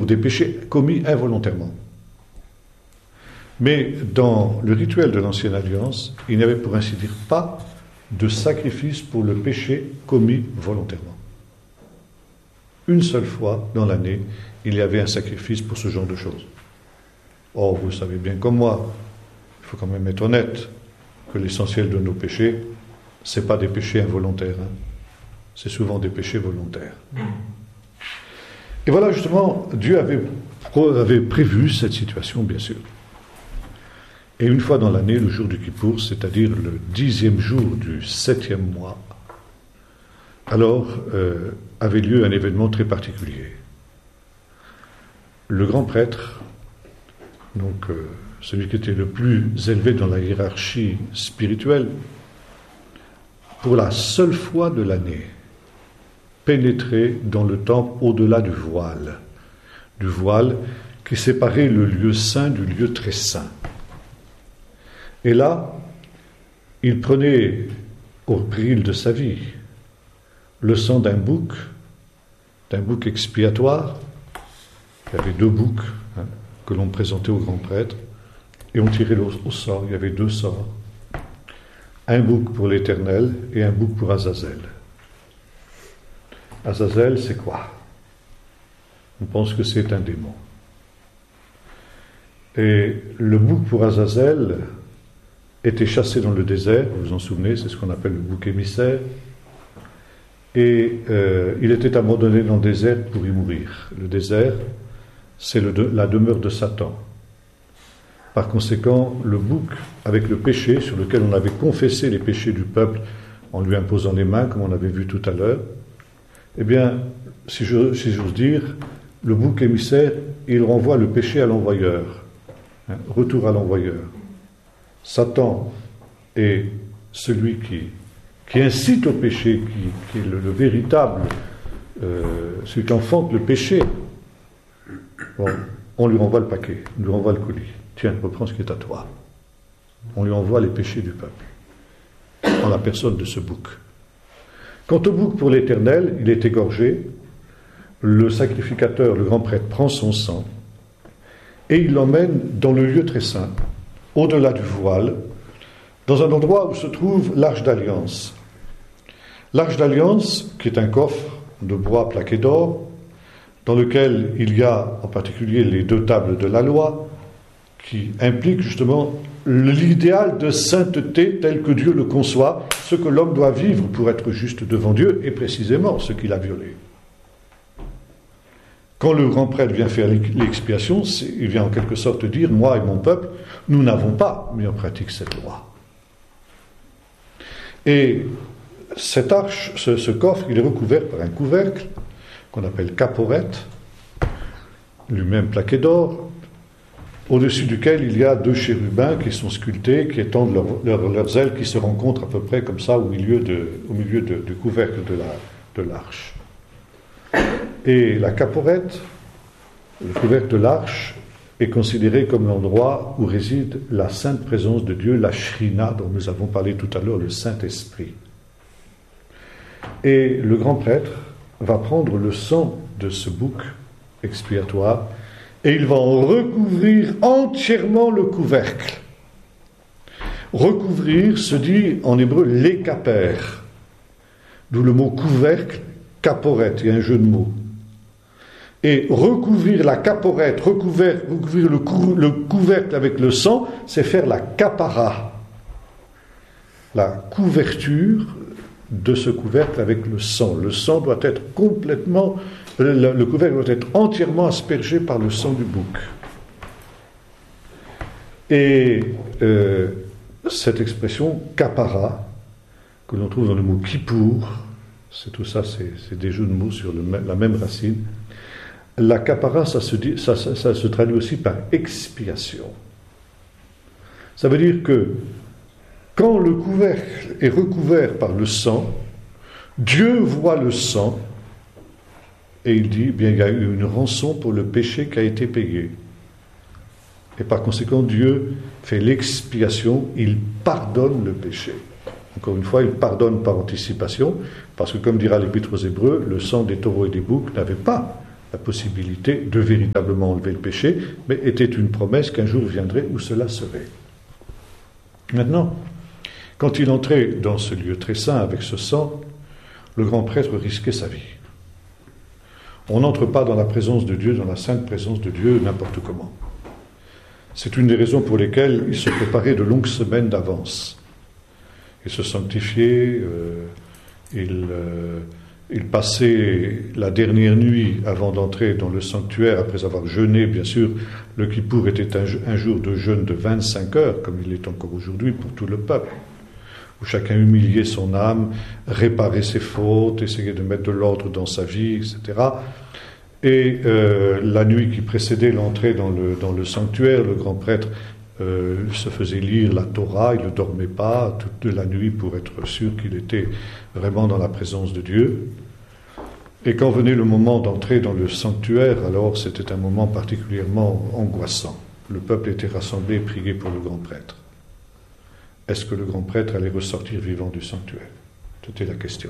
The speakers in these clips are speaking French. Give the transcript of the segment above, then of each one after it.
pour des péchés commis involontairement. Mais dans le rituel de l'Ancienne Alliance, il n'y avait pour ainsi dire pas de sacrifice pour le péché commis volontairement. Une seule fois dans l'année, il y avait un sacrifice pour ce genre de choses. Or, vous savez bien comme moi, il faut quand même être honnête, que l'essentiel de nos péchés, ce n'est pas des péchés involontaires, hein. C'est souvent des péchés volontaires. Et voilà justement, Dieu avait prévu cette situation, bien sûr. Et une fois dans l'année, le jour du Kippour, c'est-à-dire le 10e jour du 7e mois, alors avait lieu un événement très particulier. Le grand prêtre, donc celui qui était le plus élevé dans la hiérarchie spirituelle, pour la seule fois de l'année, pénétrait dans le temple au-delà du voile qui séparait le lieu saint du lieu très saint. Et là, il prenait au péril de sa vie le sang d'un bouc expiatoire. Il y avait 2 boucs que l'on présentait au grand prêtre, et on tirait au sort. Il y avait 2 sorts. Un bouc pour l'Éternel et un bouc pour Azazel. Azazel, c'est quoi? On pense que c'est un démon. Et le bouc pour Azazel était chassé dans le désert, vous vous en souvenez, c'est ce qu'on appelle le bouc émissaire, et il était abandonné dans le désert pour y mourir. Le désert, c'est la demeure de Satan. Par conséquent, le bouc, avec le péché sur lequel on avait confessé les péchés du peuple en lui imposant les mains, comme on avait vu tout à l'heure, eh bien, si j'ose dire, le bouc émissaire, il renvoie le péché à l'envoyeur. Retour à l'envoyeur. Satan est celui qui incite au péché, qui est le véritable, celui qui enfante le péché. Bon, on lui renvoie le paquet, on lui renvoie le colis. Tiens, reprends ce qui est à toi. On lui envoie les péchés du peuple, en la personne de ce bouc. Quant au bouc pour l'Éternel, il est égorgé, le sacrificateur, le grand prêtre, prend son sang, et il l'emmène dans le lieu très saint, au-delà du voile, dans un endroit où se trouve l'Arche d'Alliance. L'Arche d'Alliance, qui est un coffre de bois plaqué d'or, dans lequel il y a en particulier les 2 tables de la loi, qui impliquent justement l'idéal de sainteté tel que Dieu le conçoit, ce que l'homme doit vivre pour être juste devant Dieu, et précisément ce qu'il a violé. Quand le grand prêtre vient faire l'expiation, il vient en quelque sorte dire, moi et mon peuple, nous n'avons pas mis en pratique cette loi. Et cette arche, ce coffre, il est recouvert par un couvercle qu'on appelle caporette, lui-même plaqué d'or, au-dessus duquel il y a 2 chérubins qui sont sculptés, qui étendent leurs ailes, qui se rencontrent à peu près comme ça au milieu du couvercle de l'arche. Et la caporette, le couvercle de l'arche, est considéré comme l'endroit où réside la sainte présence de Dieu, la Shrina, dont nous avons parlé tout à l'heure, le Saint-Esprit. Et le grand prêtre va prendre le sang de ce bouc expiatoire et il va en recouvrir entièrement le couvercle. Recouvrir se dit en hébreu l'écaper, d'où le mot couvercle, caporette, il y a un jeu de mots. Et recouvrir la caporette, recouvrir le couvercle avec le sang, c'est faire la capara, la couverture de ce couvercle avec le sang. Le sang doit être complètement, le couvercle doit être entièrement aspergé par le sang du bouc. Et cette expression capara, que l'on trouve dans le mot kippour, c'est tout ça, c'est des jeux de mots sur la même racine. La capara, ça se traduit aussi par expiation. Ça veut dire que quand le couvercle est recouvert par le sang, Dieu voit le sang et il dit, bien, il y a eu une rançon pour le péché qui a été payé. Et par conséquent, Dieu fait l'expiation, il pardonne le péché. Encore une fois, il pardonne par anticipation, parce que comme dira l'Épître aux Hébreux, le sang des taureaux et des boucs n'avait pas la possibilité de véritablement enlever le péché, mais était une promesse qu'un jour viendrait où cela serait. Maintenant, quand il entrait dans ce lieu très saint avec ce sang, le grand prêtre risquait sa vie. On n'entre pas dans la présence de Dieu, dans la sainte présence de Dieu, n'importe comment. C'est une des raisons pour lesquelles il se préparait de longues semaines d'avance. Il se sanctifiait, il passait la dernière nuit avant d'entrer dans le sanctuaire, après avoir jeûné, bien sûr. Le Kippour était un jour de jeûne de 25 heures, comme il est encore aujourd'hui pour tout le peuple, où chacun humiliait son âme, réparait ses fautes, essayait de mettre de l'ordre dans sa vie, etc. Et la nuit qui précédait l'entrée dans le sanctuaire, le grand prêtre se faisait lire la Torah, il ne dormait pas toute la nuit pour être sûr qu'il était vraiment dans la présence de Dieu. Et quand venait le moment d'entrer dans le sanctuaire, alors c'était un moment particulièrement angoissant. Le peuple était rassemblé et priait pour le grand prêtre. Est-ce que le grand prêtre allait ressortir vivant du sanctuaire? C'était la question.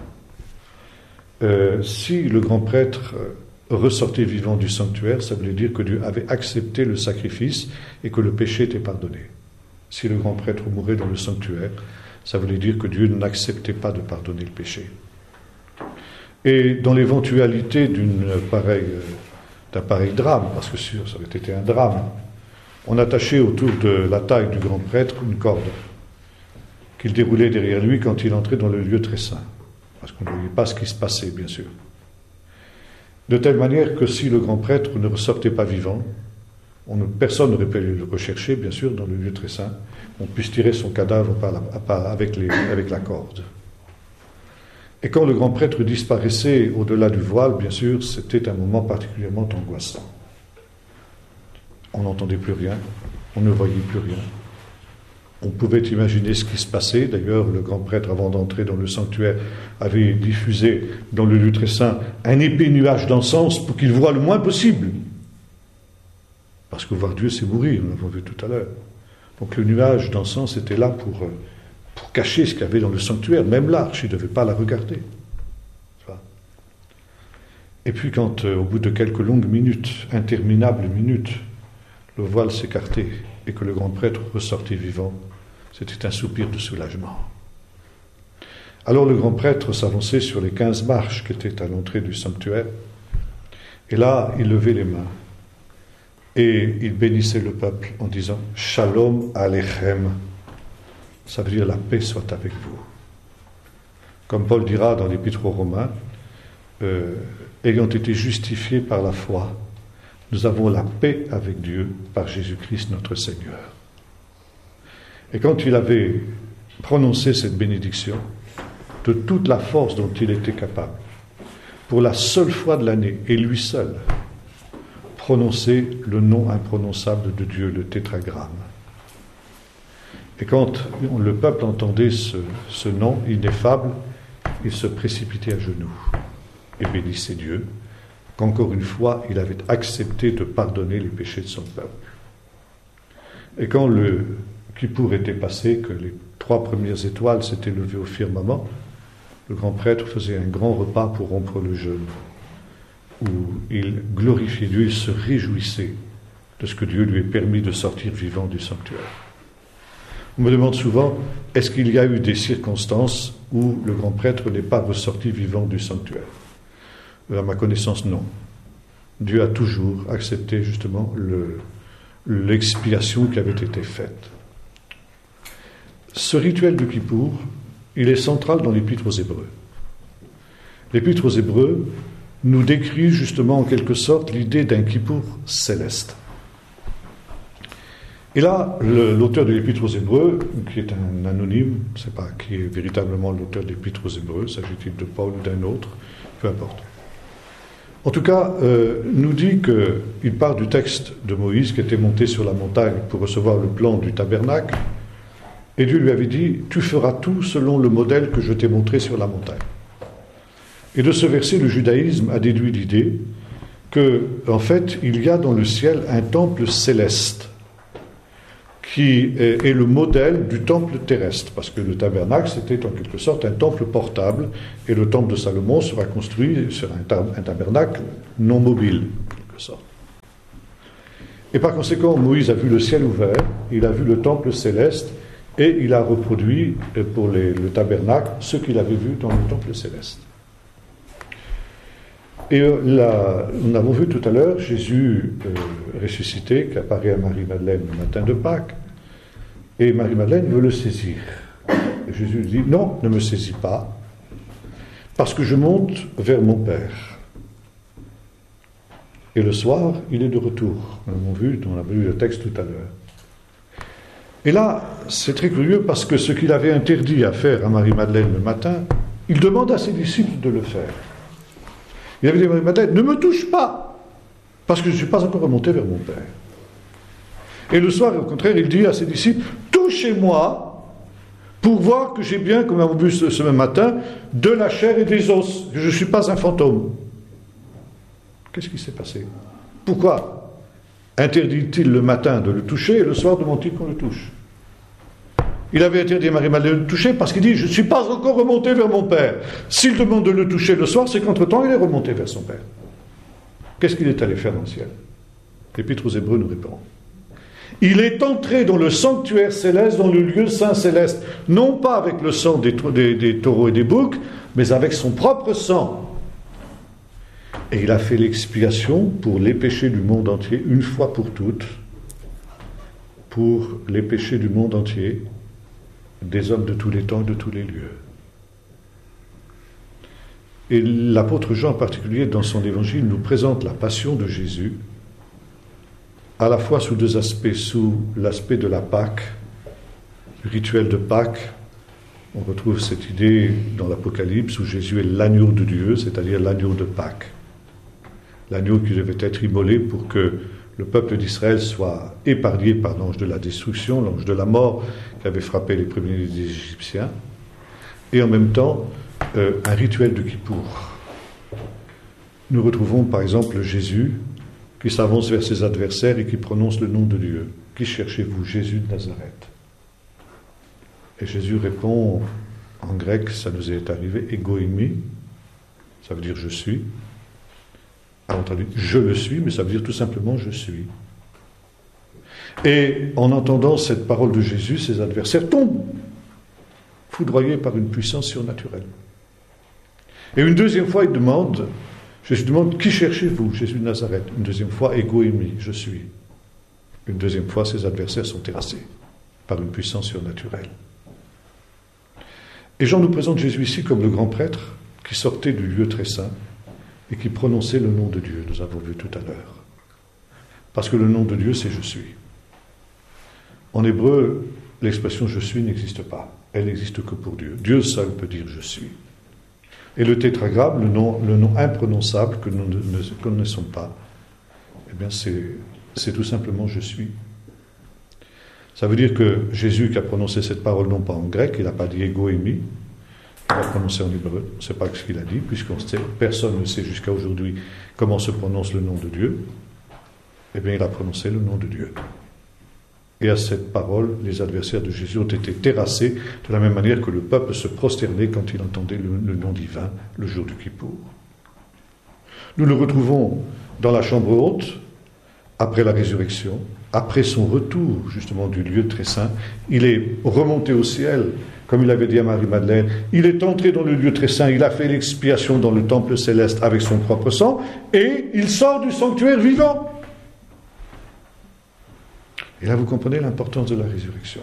Si le grand prêtre ressortait vivant du sanctuaire, ça voulait dire que Dieu avait accepté le sacrifice et que le péché était pardonné. Si le grand prêtre mourait dans le sanctuaire, ça voulait dire que Dieu n'acceptait pas de pardonner le péché. Et dans l'éventualité d'un pareil drame, parce que sûr, ça aurait été un drame, on attachait autour de la taille du grand prêtre une corde qu'il déroulait derrière lui quand il entrait dans le lieu très saint, parce qu'on ne voyait pas ce qui se passait, bien sûr. De telle manière que si le grand prêtre ne ressortait pas vivant, personne n'aurait pu le rechercher, bien sûr, dans le lieu très saint, on puisse tirer son cadavre avec la corde. Et quand le grand prêtre disparaissait au-delà du voile, bien sûr, c'était un moment particulièrement angoissant. On n'entendait plus rien, on ne voyait plus rien. On pouvait imaginer ce qui se passait. D'ailleurs, le grand prêtre, avant d'entrer dans le sanctuaire, avait diffusé dans le lieu très saint un épais nuage d'encens pour qu'il voie le moins possible. Parce que voir Dieu, c'est mourir, nous l'avons vu tout à l'heure. Donc le nuage d'encens était là pour cacher ce qu'il y avait dans le sanctuaire. Même l'arche, il ne devait pas la regarder. Et puis quand, au bout de quelques longues minutes, interminables minutes, le voile s'écartait et que le grand prêtre ressortait vivant, c'était un soupir de soulagement. Alors le grand prêtre s'avançait sur les 15 marches qui étaient à l'entrée du sanctuaire, et là, il levait les mains, et il bénissait le peuple en disant « Shalom Alechem », ça veut dire « la paix soit avec vous ». Comme Paul dira dans l'Épître aux Romains, ayant été justifiés par la foi, nous avons la paix avec Dieu par Jésus-Christ notre Seigneur. Et quand il avait prononcé cette bénédiction, de toute la force dont il était capable, pour la seule fois de l'année, et lui seul, prononcer le nom imprononçable de Dieu, le tétragramme. Et quand le peuple entendait ce nom ineffable, il se précipitait à genoux et bénissait Dieu, qu'encore une fois, il avait accepté de pardonner les péchés de son peuple. Et quand le Kippour était passé, que les 3 premières étoiles s'étaient levées au firmament, le grand prêtre faisait un grand repas pour rompre le jeûne, où il glorifiait Dieu, il se réjouissait de ce que Dieu lui ait permis de sortir vivant du sanctuaire. On me demande souvent, est-ce qu'il y a eu des circonstances où le grand prêtre n'est pas ressorti vivant du sanctuaire? À ma connaissance, non. Dieu a toujours accepté justement l'expiation qui avait été faite. Ce rituel du Kippour, il est central dans l'Épître aux Hébreux. L'Épître aux Hébreux nous décrit justement en quelque sorte l'idée d'un Kippour céleste. Et là, l'auteur de l'Épître aux Hébreux, qui est un anonyme, je ne sais pas qui est véritablement l'auteur de l'Épître aux Hébreux, s'agit-il de Paul ou d'un autre, peu importe. En tout cas, nous dit qu'il part du texte de Moïse qui était monté sur la montagne pour recevoir le plan du tabernacle, et Dieu lui avait dit « Tu feras tout selon le modèle que je t'ai montré sur la montagne ». Et de ce verset, le judaïsme a déduit l'idée que, en fait, il y a dans le ciel un temple céleste qui est le modèle du temple terrestre, parce que le tabernacle, c'était en quelque sorte un temple portable, et le temple de Salomon sera construit sur un tabernacle non mobile, en quelque sorte. Et par conséquent, Moïse a vu le ciel ouvert, il a vu le temple céleste, et il a reproduit pour le tabernacle ce qu'il avait vu dans le temple céleste. Et là, nous avons vu tout à l'heure Jésus ressuscité qui apparaît à Marie-Madeleine le matin de Pâques, et Marie-Madeleine veut le saisir. Et Jésus lui dit « Non, ne me saisis pas, parce que je monte vers mon Père. » Et le soir, il est de retour. Nous l'avons vu, on a vu le texte tout à l'heure. Et là, c'est très curieux parce que ce qu'il avait interdit à faire à Marie-Madeleine le matin, il demande à ses disciples de le faire. Il avait dit à Marie-Madeleine, ne me touche pas, parce que je ne suis pas encore remonté vers mon Père. Et le soir, au contraire, il dit à ses disciples, touchez-moi pour voir que j'ai bien, comme nous avons vu ce même matin, de la chair et des os, que je ne suis pas un fantôme. Qu'est-ce qui s'est passé? Pourquoi interdit-il le matin de le toucher et le soir demande-t-il qu'on le touche? Il avait interdit à Marie-Madeleine de le toucher parce qu'il dit « Je ne suis pas encore remonté vers mon Père ». S'il demande de le toucher le soir, c'est qu'entre-temps, il est remonté vers son Père. Qu'est-ce qu'il est allé faire dans le ciel? L'Épître aux Hébreux nous répond. Il est entré dans le sanctuaire céleste, dans le lieu saint céleste, non pas avec le sang des taureaux et des boucs, mais avec son propre sang. Et il a fait l'expiation pour les péchés du monde entier, une fois pour toutes, pour les péchés du monde entier, des hommes de tous les temps et de tous les lieux. Et l'apôtre Jean en particulier, dans son évangile, nous présente la passion de Jésus, à la fois sous deux aspects, sous l'aspect de la Pâque, le rituel de Pâques. On retrouve cette idée dans l'Apocalypse où Jésus est l'agneau de Dieu, c'est-à-dire l'agneau de Pâques. L'agneau qui devait être immolé pour que le peuple d'Israël soit épargné par l'ange de la destruction, l'ange de la mort qui avait frappé les premiers des Égyptiens, et en même temps un rituel de Kippour. Nous retrouvons par exemple Jésus qui s'avance vers ses adversaires et qui prononce le nom de Dieu. Qui cherchez-vous? Jésus de Nazareth. Et Jésus répond en grec, ça nous est arrivé, ego eimi, ça veut dire je suis. Alors on traduit je le suis, mais ça veut dire tout simplement je suis. Et en entendant cette parole de Jésus, ses adversaires tombent, foudroyés par une puissance surnaturelle. Et une deuxième fois, Jésus demande, qui cherchez-vous? Jésus de Nazareth. Une deuxième fois, ego eimi, je suis. Une deuxième fois, ses adversaires sont terrassés par une puissance surnaturelle. Et Jean nous présente Jésus ici comme le grand prêtre qui sortait du lieu très saint et qui prononçait le nom de Dieu, nous avons vu tout à l'heure. Parce que le nom de Dieu, c'est « je suis ». En hébreu, l'expression « je suis » n'existe pas. Elle n'existe que pour Dieu. Dieu seul peut dire « je suis ». Et le tétragramme, le nom imprononçable que nous ne connaissons pas, eh bien c'est tout simplement « je suis ». Ça veut dire que Jésus qui a prononcé cette parole non pas en grec, il n'a pas dit « ego eimi », il l'a prononcé en hébreu, on ne sait pas ce qu'il a dit, personne ne sait jusqu'à aujourd'hui comment se prononce le nom de Dieu. Eh bien, il a prononcé le nom de Dieu. Et à cette parole, les adversaires de Jésus ont été terrassés de la même manière que le peuple se prosternait quand il entendait le nom divin le jour du Kippour. Nous le retrouvons dans la chambre haute, après la résurrection, après son retour justement du lieu très saint. Il est remonté au ciel, comme il avait dit à Marie-Madeleine, il est entré dans le lieu très saint, il a fait l'expiation dans le temple céleste avec son propre sang, et il sort du sanctuaire vivant. Et là, vous comprenez l'importance de la résurrection.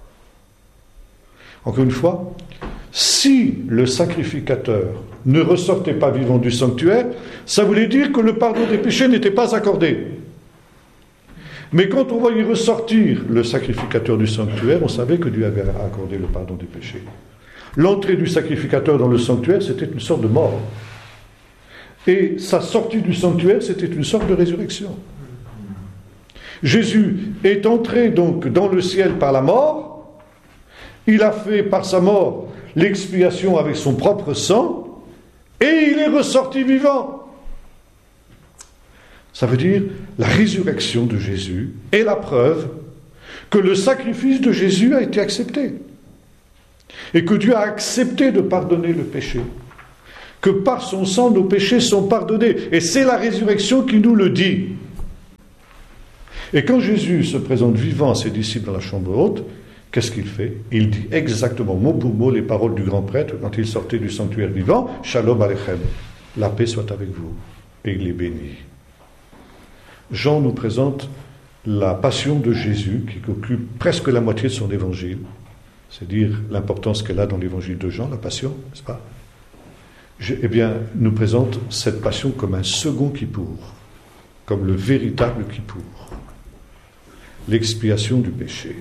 Encore une fois, si le sacrificateur ne ressortait pas vivant du sanctuaire, ça voulait dire que le pardon des péchés n'était pas accordé. Mais quand on voyait ressortir le sacrificateur du sanctuaire, on savait que Dieu avait accordé le pardon des péchés. L'entrée du sacrificateur dans le sanctuaire, c'était une sorte de mort. Et sa sortie du sanctuaire, c'était une sorte de résurrection. Jésus est entré donc dans le ciel par la mort, il a fait par sa mort l'expiation avec son propre sang, et il est ressorti vivant. Ça veut dire la résurrection de Jésus est la preuve que le sacrifice de Jésus a été accepté, et que Dieu a accepté de pardonner le péché, que par son sang nos péchés sont pardonnés, et c'est la résurrection qui nous le dit. Et quand Jésus se présente vivant à ses disciples dans la chambre haute, qu'est-ce qu'il fait? Il dit exactement mot pour mot les paroles du grand prêtre quand il sortait du sanctuaire vivant, Shalom Aleichem, la paix soit avec vous, et il les bénit. Jean nous présente la passion de Jésus qui occupe presque la moitié de son évangile, c'est dire l'importance qu'elle a dans l'évangile de Jean, la passion, n'est-ce pas? Eh bien, nous présente cette passion comme un second Kippour, comme le véritable Kippour, l'expiation du péché.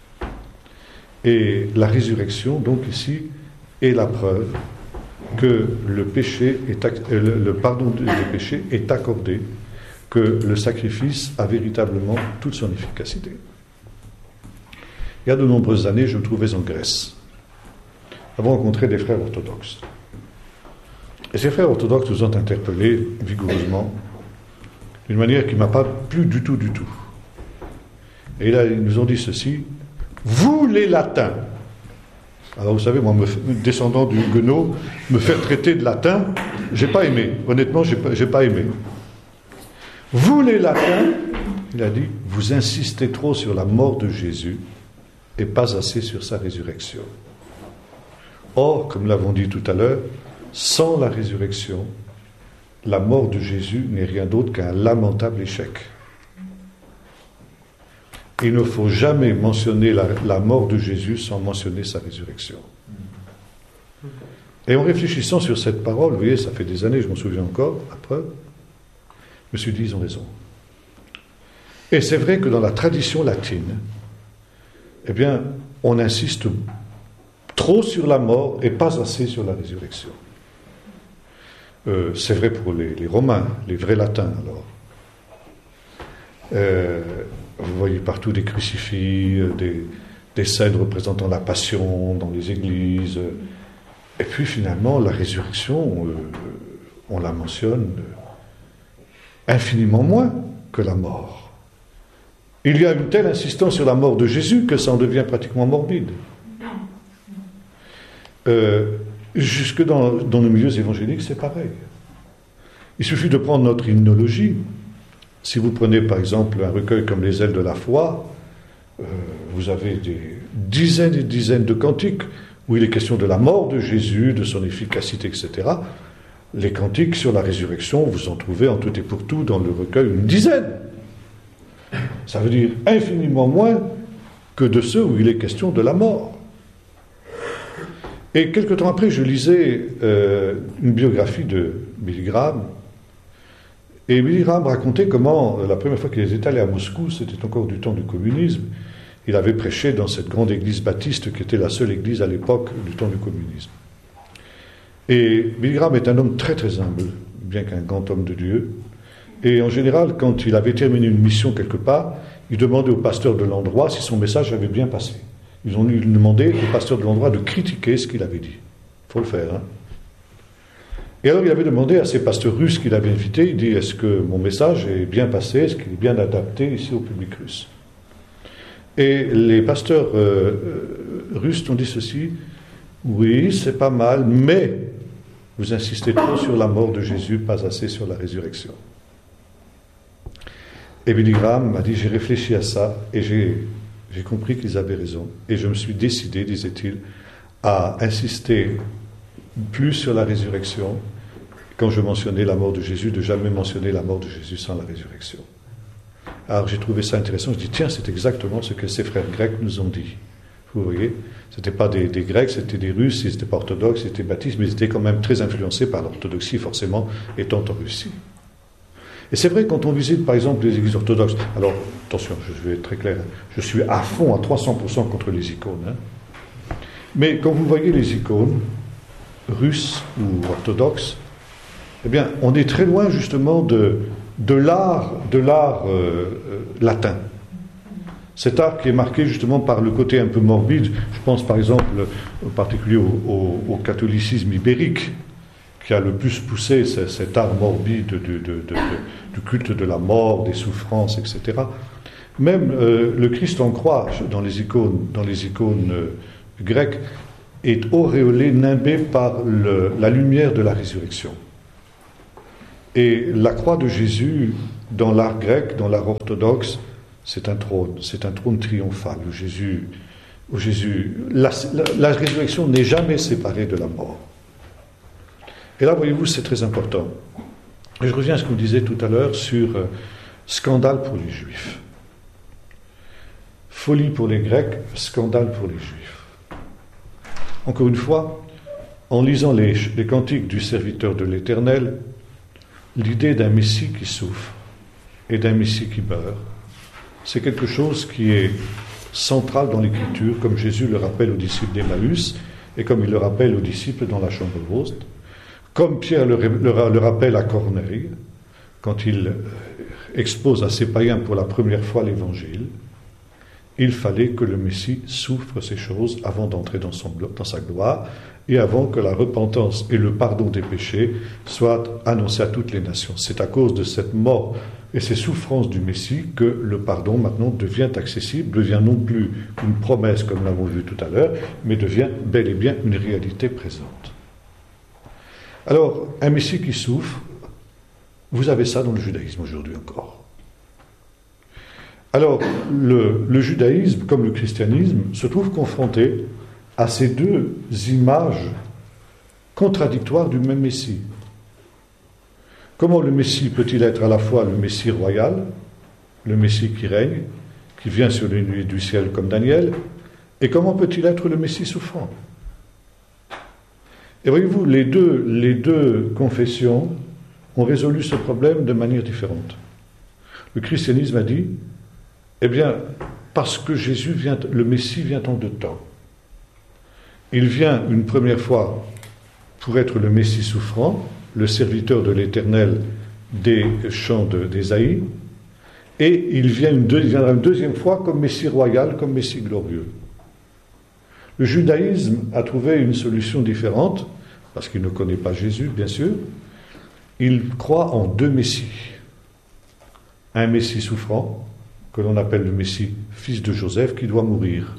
Et la résurrection, donc ici, est la preuve que le pardon des péchés est accordé, que le sacrifice a véritablement toute son efficacité. Il y a de nombreuses années, je me trouvais en Grèce. Nous avons rencontré des frères orthodoxes. Et ces frères orthodoxes nous ont interpellés vigoureusement, d'une manière qui ne m'a pas plu du tout. Et là, ils nous ont dit ceci: vous les latins. Alors vous savez, moi, descendant du Huguenot, me faire traiter de latin, j'ai pas aimé. Honnêtement, j'ai pas aimé. Vous les latins, il a dit, vous insistez trop sur la mort de Jésus et pas assez sur sa résurrection. Or, comme l'avons dit tout à l'heure, sans la résurrection, la mort de Jésus n'est rien d'autre qu'un lamentable échec. Il ne faut jamais mentionner la mort de Jésus sans mentionner sa résurrection. Et en réfléchissant sur cette parole, vous voyez, ça fait des années, je m'en souviens encore, après, je me suis dit, ils ont raison. Et c'est vrai que dans la tradition latine, eh bien, on insiste trop sur la mort et pas assez sur la résurrection. C'est vrai pour les Romains, les vrais latins, alors. Vous voyez partout des crucifix, des scènes représentant la passion dans les églises. Et puis finalement, la résurrection, on la mentionne infiniment moins que la mort. Il y a une telle insistance sur la mort de Jésus que ça en devient pratiquement morbide. Jusque dans nos milieux évangéliques, c'est pareil. Il suffit de prendre notre hymnologie. Si vous prenez par exemple un recueil comme Les ailes de la foi, vous avez des dizaines et dizaines de cantiques où il est question de la mort de Jésus, de son efficacité, etc. Les cantiques sur la résurrection, vous en trouvez en tout et pour tout dans le recueil une dizaine. Ça veut dire infiniment moins que de ceux où il est question de la mort. Et quelque temps après, je lisais une biographie de Billy Graham. Et Billy Graham racontait comment, la première fois qu'il était allé à Moscou, c'était encore du temps du communisme, il avait prêché dans cette grande église baptiste qui était la seule église à l'époque du temps du communisme. Et Billy Graham est un homme très très humble, bien qu'un grand homme de Dieu. Et en général, quand il avait terminé une mission quelque part, il demandait au pasteur de l'endroit si son message avait bien passé. Ils ont demandé au pasteur de l'endroit de critiquer ce qu'il avait dit. Il faut le faire, hein. Et alors il avait demandé à ces pasteurs russes qu'il avait invités, il dit, est-ce que mon message est bien passé, est-ce qu'il est bien adapté ici au public russe? Et les pasteurs russes ont dit ceci, oui, c'est pas mal, mais vous insistez trop sur la mort de Jésus, pas assez sur la résurrection. Et Billy Graham m'a dit, j'ai réfléchi à ça, et j'ai compris qu'ils avaient raison, et je me suis décidé, disait-il, à insister plus sur la résurrection. Quand je mentionnais la mort de Jésus, de jamais mentionner la mort de Jésus sans la résurrection. Alors j'ai trouvé ça intéressant, je dis tiens, c'est exactement ce que ces frères grecs nous ont dit. Vous voyez, ce n'étaient pas des Grecs, c'était des Russes, ils n'étaient pas orthodoxes, ils étaient baptistes, mais ils étaient quand même très influencés par l'orthodoxie, forcément, étant en Russie. Et c'est vrai, quand on visite par exemple les églises orthodoxes, alors attention, je vais être très clair, je suis à fond, à 300% contre les icônes, hein. Mais quand vous voyez les icônes, russes ou orthodoxes, eh bien, on est très loin justement de l'art latin. Cet art qui est marqué justement par le côté un peu morbide. Je pense par exemple en particulier au catholicisme ibérique, qui a le plus poussé cet art morbide du culte de la mort, des souffrances, etc. Même le Christ en croix, dans les icônes grecques, est auréolé, nimbé par la lumière de la résurrection. Et la croix de Jésus, dans l'art grec, dans l'art orthodoxe, c'est un trône triomphal où la résurrection n'est jamais séparée de la mort. Et là, voyez-vous, c'est très important. Et je reviens à ce qu'on disait tout à l'heure sur scandale pour les Juifs. Folie pour les Grecs, scandale pour les Juifs. Encore une fois, en lisant les cantiques du serviteur de l'Éternel, l'idée d'un Messie qui souffre et d'un Messie qui meurt, c'est quelque chose qui est central dans l'Écriture, comme Jésus le rappelle aux disciples d'Emmaüs et comme il le rappelle aux disciples dans la chambre haute, comme Pierre le rappelle à Corneille quand il expose à ses païens pour la première fois l'Évangile. Il fallait que le Messie souffre ces choses avant d'entrer dans sa gloire et avant que la repentance et le pardon des péchés soient annoncés à toutes les nations. C'est à cause de cette mort et ces souffrances du Messie que le pardon maintenant devient accessible, devient non plus une promesse comme nous l'avons vu tout à l'heure, mais devient bel et bien une réalité présente. Alors, un Messie qui souffre, vous avez ça dans le judaïsme aujourd'hui encore. Alors, le judaïsme, comme le christianisme, se trouve confronté à ces deux images contradictoires du même Messie. Comment le Messie peut-il être à la fois le Messie royal, le Messie qui règne, qui vient sur les nuées du ciel comme Daniel, et comment peut-il être le Messie souffrant? Et voyez-vous, les deux confessions ont résolu ce problème de manière différente. Le christianisme a dit, eh bien, parce que le Messie vient en deux temps. Il vient une première fois pour être le Messie souffrant, le serviteur de l'Éternel des chants d'Ésaïe, et il viendra une deuxième fois comme Messie royal, comme Messie glorieux. Le judaïsme a trouvé une solution différente, parce qu'il ne connaît pas Jésus, bien sûr. Il croit en deux Messies. Un Messie souffrant, que l'on appelle le Messie fils de Joseph, qui doit mourir.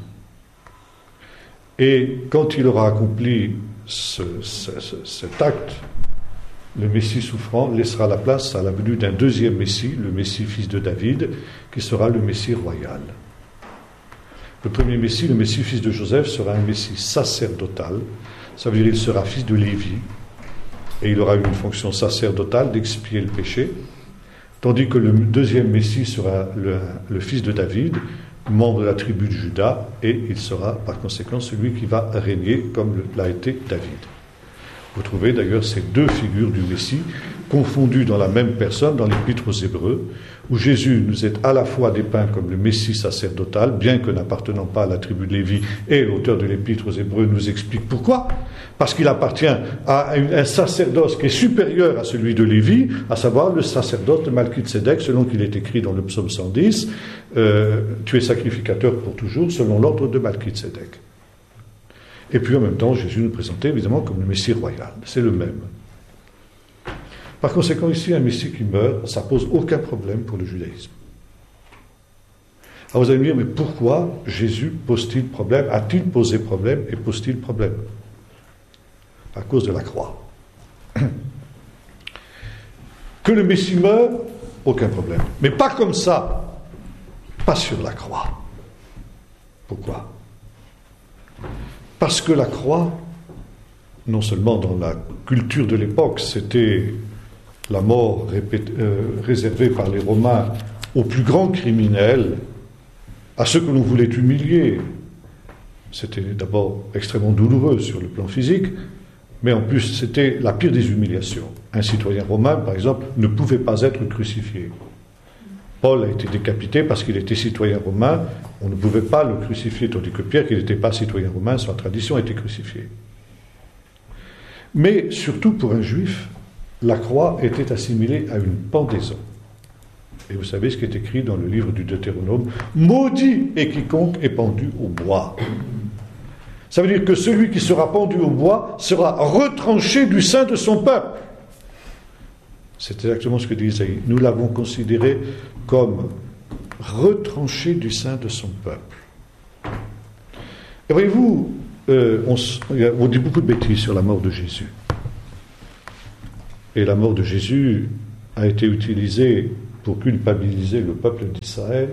Et quand il aura accompli cet acte, le Messie souffrant laissera la place à la venue d'un deuxième Messie, le Messie fils de David, qui sera le Messie royal. Le premier Messie, le Messie fils de Joseph, sera un Messie sacerdotal. Ça veut dire qu'il sera fils de Lévi, et il aura une fonction sacerdotale d'expier le péché, tandis que le deuxième Messie sera le fils de David, membre de la tribu de Juda, et il sera par conséquent celui qui va régner comme l'a été David. Vous trouvez d'ailleurs ces deux figures du Messie confondues dans la même personne dans l'Épître aux Hébreux, où Jésus nous est à la fois dépeint comme le Messie sacerdotal, bien que n'appartenant pas à la tribu de Lévi, et l'auteur de l'Épître aux Hébreux nous explique pourquoi. Parce qu'il appartient à un sacerdoce qui est supérieur à celui de Lévi, à savoir le sacerdoce de Malkitsédek, selon qu'il est écrit dans le psaume 110, tu es sacrificateur pour toujours, selon l'ordre de Malkitsédek. Et puis en même temps, Jésus nous présentait évidemment comme le Messie royal. C'est le même. Par conséquent, ici, un Messie qui meurt, ça pose aucun problème pour le judaïsme. Alors vous allez me dire, mais pourquoi Jésus pose-t-il problème? A-t-il posé problème et pose-t-il problème? À cause de la croix. Que le Messie meure, aucun problème. Mais pas comme ça, pas sur la croix. Pourquoi? Parce que la croix, non seulement dans la culture de l'époque, c'était la mort réservée par les Romains aux plus grands criminels, à ceux que l'on voulait humilier. C'était d'abord extrêmement douloureux sur le plan physique, mais en plus c'était la pire des humiliations. Un citoyen romain, par exemple, ne pouvait pas être crucifié. Paul a été décapité parce qu'il était citoyen romain, on ne pouvait pas le crucifier, tandis que Pierre, qui n'était pas citoyen romain, sa tradition, a été crucifié. Mais surtout pour un juif, la croix était assimilée à une pendaison. Et vous savez ce qui est écrit dans le livre du Deutéronome, « Maudit est quiconque est pendu au bois ». Ça veut dire que celui qui sera pendu au bois sera retranché du sein de son peuple. C'est exactement ce que dit Isaïe. Nous l'avons considéré comme retranché du sein de son peuple. Et voyez-vous, on dit beaucoup de bêtises sur la mort de Jésus. Et la mort de Jésus a été utilisée pour culpabiliser le peuple d'Israël.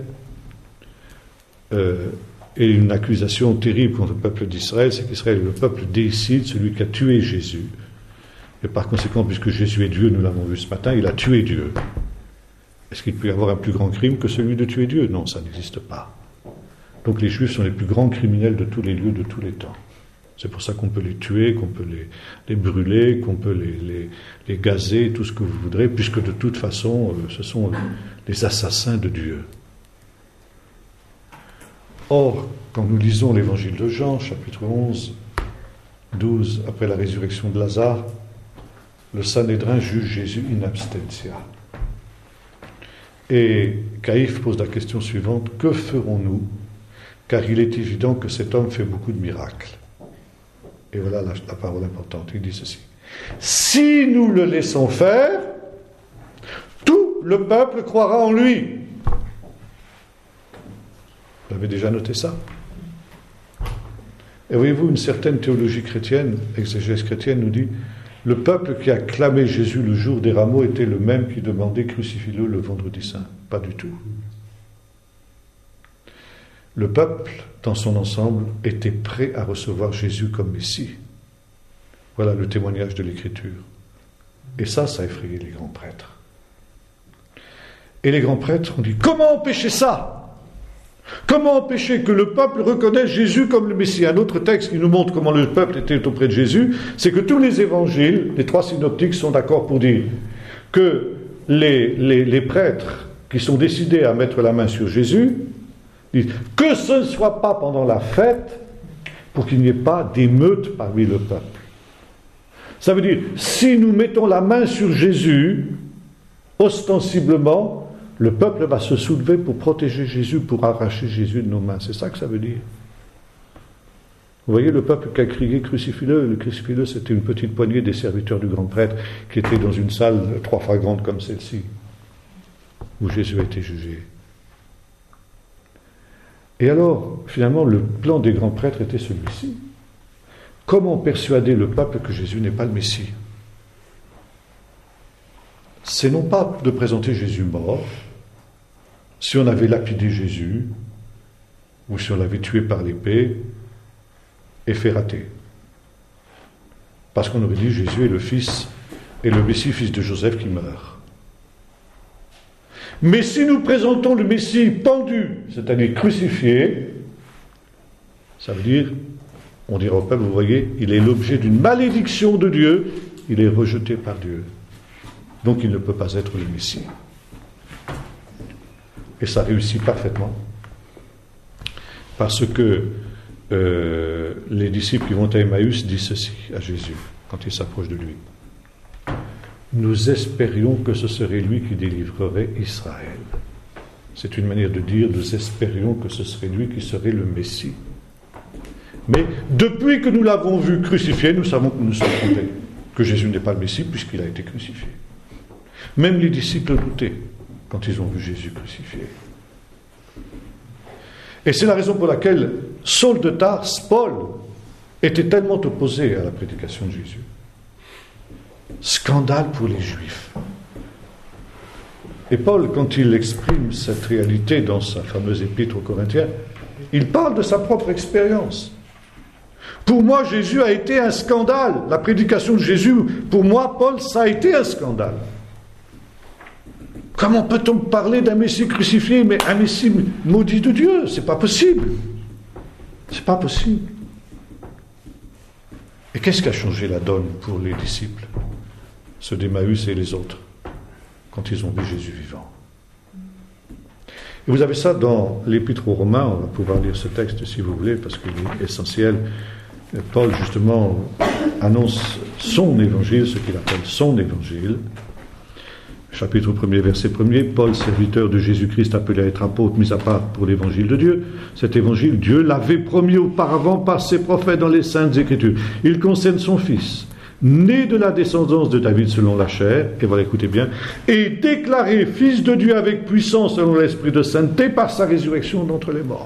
Et une accusation terrible contre le peuple d'Israël, c'est qu'Israël est le peuple déicide, celui qui a tué Jésus. Et par conséquent, puisque Jésus est Dieu, nous l'avons vu ce matin, il a tué Dieu. Est-ce qu'il peut y avoir un plus grand crime que celui de tuer Dieu? Non, ça n'existe pas. Donc les Juifs sont les plus grands criminels de tous les lieux, de tous les temps. C'est pour ça qu'on peut les tuer, qu'on peut les brûler, qu'on peut les gazer, tout ce que vous voudrez, puisque de toute façon, ce sont les assassins de Dieu. Or, quand nous lisons l'évangile de Jean, chapitre 11, 12, après la résurrection de Lazare, le Sanhédrin juge Jésus in absentia. Et Caïphe pose la question suivante: que ferons-nous? Car il est évident que cet homme fait beaucoup de miracles. Et voilà la parole importante. Il dit ceci: si nous le laissons faire, tout le peuple croira en lui. Vous avez déjà noté ça? Et voyez-vous, une certaine théologie chrétienne, exégèse chrétienne, nous dit: le peuple qui acclamait Jésus le jour des rameaux était le même qui demandait crucifie-le le vendredi saint. Pas du tout. Le peuple, dans son ensemble, était prêt à recevoir Jésus comme Messie. Voilà le témoignage de l'Écriture. Et ça a effrayé les grands prêtres. Et les grands prêtres ont dit: comment empêcher ça? Comment empêcher que le peuple reconnaisse Jésus comme le Messie? Un autre texte qui nous montre comment le peuple était auprès de Jésus, c'est que tous les évangiles, les trois synoptiques, sont d'accord pour dire que les prêtres qui sont décidés à mettre la main sur Jésus disent que ce ne soit pas pendant la fête pour qu'il n'y ait pas d'émeute parmi le peuple. Ça veut dire, si nous mettons la main sur Jésus, ostensiblement, le peuple va se soulever pour protéger Jésus, pour arracher Jésus de nos mains. C'est ça que ça veut dire. Vous voyez, le peuple qui a crié « Crucifie-le », le crucifie-le, c'était une petite poignée des serviteurs du grand prêtre qui étaient dans une salle 3 fois grande comme celle-ci, où Jésus a été jugé. Et alors, finalement, le plan des grands prêtres était celui-ci. Comment persuader le peuple que Jésus n'est pas le Messie? C'est non pas de présenter Jésus mort, si on avait lapidé Jésus, ou si on l'avait tué par l'épée, et fait rater. Parce qu'on aurait dit Jésus est le fils, et le Messie, fils de Joseph, qui meurt. Mais si nous présentons le Messie pendu, c'est-à-dire crucifié, ça veut dire, on dira au peuple, vous voyez, il est l'objet d'une malédiction de Dieu, il est rejeté par Dieu. Donc il ne peut pas être le Messie. Et ça réussit parfaitement. Parce que les disciples qui vont à Emmaüs disent ceci à Jésus, quand il s'approche de lui. Nous espérions que ce serait lui qui délivrerait Israël. C'est une manière de dire, nous espérions que ce serait lui qui serait le Messie. Mais depuis que nous l'avons vu crucifié, nous savons que nous nous sommes trompés, que Jésus n'est pas le Messie puisqu'il a été crucifié. Même les disciples doutaient quand ils ont vu Jésus crucifié. Et c'est la raison pour laquelle Saul de Tarse, Paul, était tellement opposé à la prédication de Jésus. Scandale pour les Juifs. Et Paul, quand il exprime cette réalité dans sa fameuse épître aux Corinthiens, il parle de sa propre expérience. Pour moi, Jésus a été un scandale. La prédication de Jésus, pour moi, Paul, ça a été un scandale. Comment peut-on parler d'un Messie crucifié, mais un Messie maudit de Dieu? C'est pas possible. C'est pas possible. Et qu'est-ce qui a changé la donne pour les disciples, ceux d'Emmaüs et les autres, quand ils ont vu Jésus vivant? Et vous avez ça dans l'Épître aux Romains, on va pouvoir lire ce texte si vous voulez, parce qu'il est essentiel. Paul, justement, annonce son évangile, ce qu'il appelle son évangile. Chapitre 1er, verset 1er, Paul, serviteur de Jésus-Christ, appelé à être apôtre, mis à part pour l'évangile de Dieu. Cet évangile, Dieu l'avait promis auparavant par ses prophètes dans les Saintes Écritures. Il concerne son Fils, né de la descendance de David selon la chair, et voilà, écoutez bien, et déclaré fils de Dieu avec puissance selon l'esprit de sainteté par sa résurrection d'entre les morts.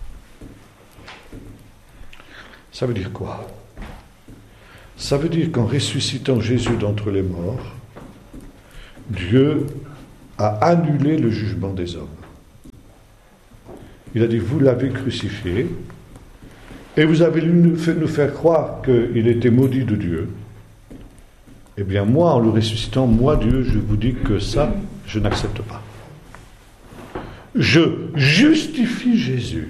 Ça veut dire quoi? Ça veut dire qu'en ressuscitant Jésus d'entre les morts, Dieu a annulé le jugement des hommes. Il a dit, vous l'avez crucifié, et vous avez nous faire croire qu'il était maudit de Dieu. Eh bien, moi, en le ressuscitant, moi, Dieu, je vous dis que ça, je n'accepte pas. Je justifie Jésus.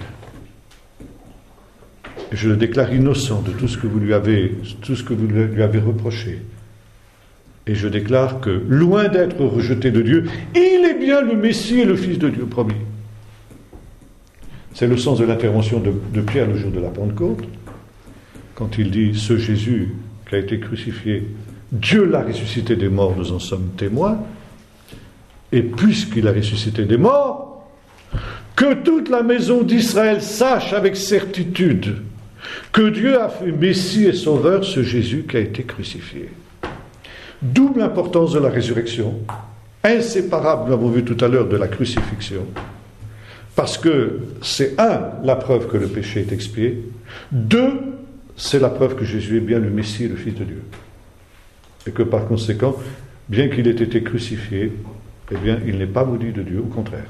Et je le déclare innocent de tout ce que vous lui avez reproché. Et je déclare que, loin d'être rejeté de Dieu, il est bien le Messie et le Fils de Dieu promis. C'est le sens de l'intervention de Pierre le jour de la Pentecôte, quand il dit, ce Jésus qui a été crucifié, Dieu l'a ressuscité des morts, nous en sommes témoins, et puisqu'il a ressuscité des morts, que toute la maison d'Israël sache avec certitude que Dieu a fait Messie et Sauveur ce Jésus qui a été crucifié. D'où l'importance de la résurrection, inséparable, nous l'avons vu tout à l'heure, de la crucifixion, parce que c'est la preuve que le péché est expié, 2, c'est la preuve que Jésus est bien le Messie et le Fils de Dieu. Et que par conséquent, bien qu'il ait été crucifié, eh bien, il n'est pas maudit de Dieu, au contraire.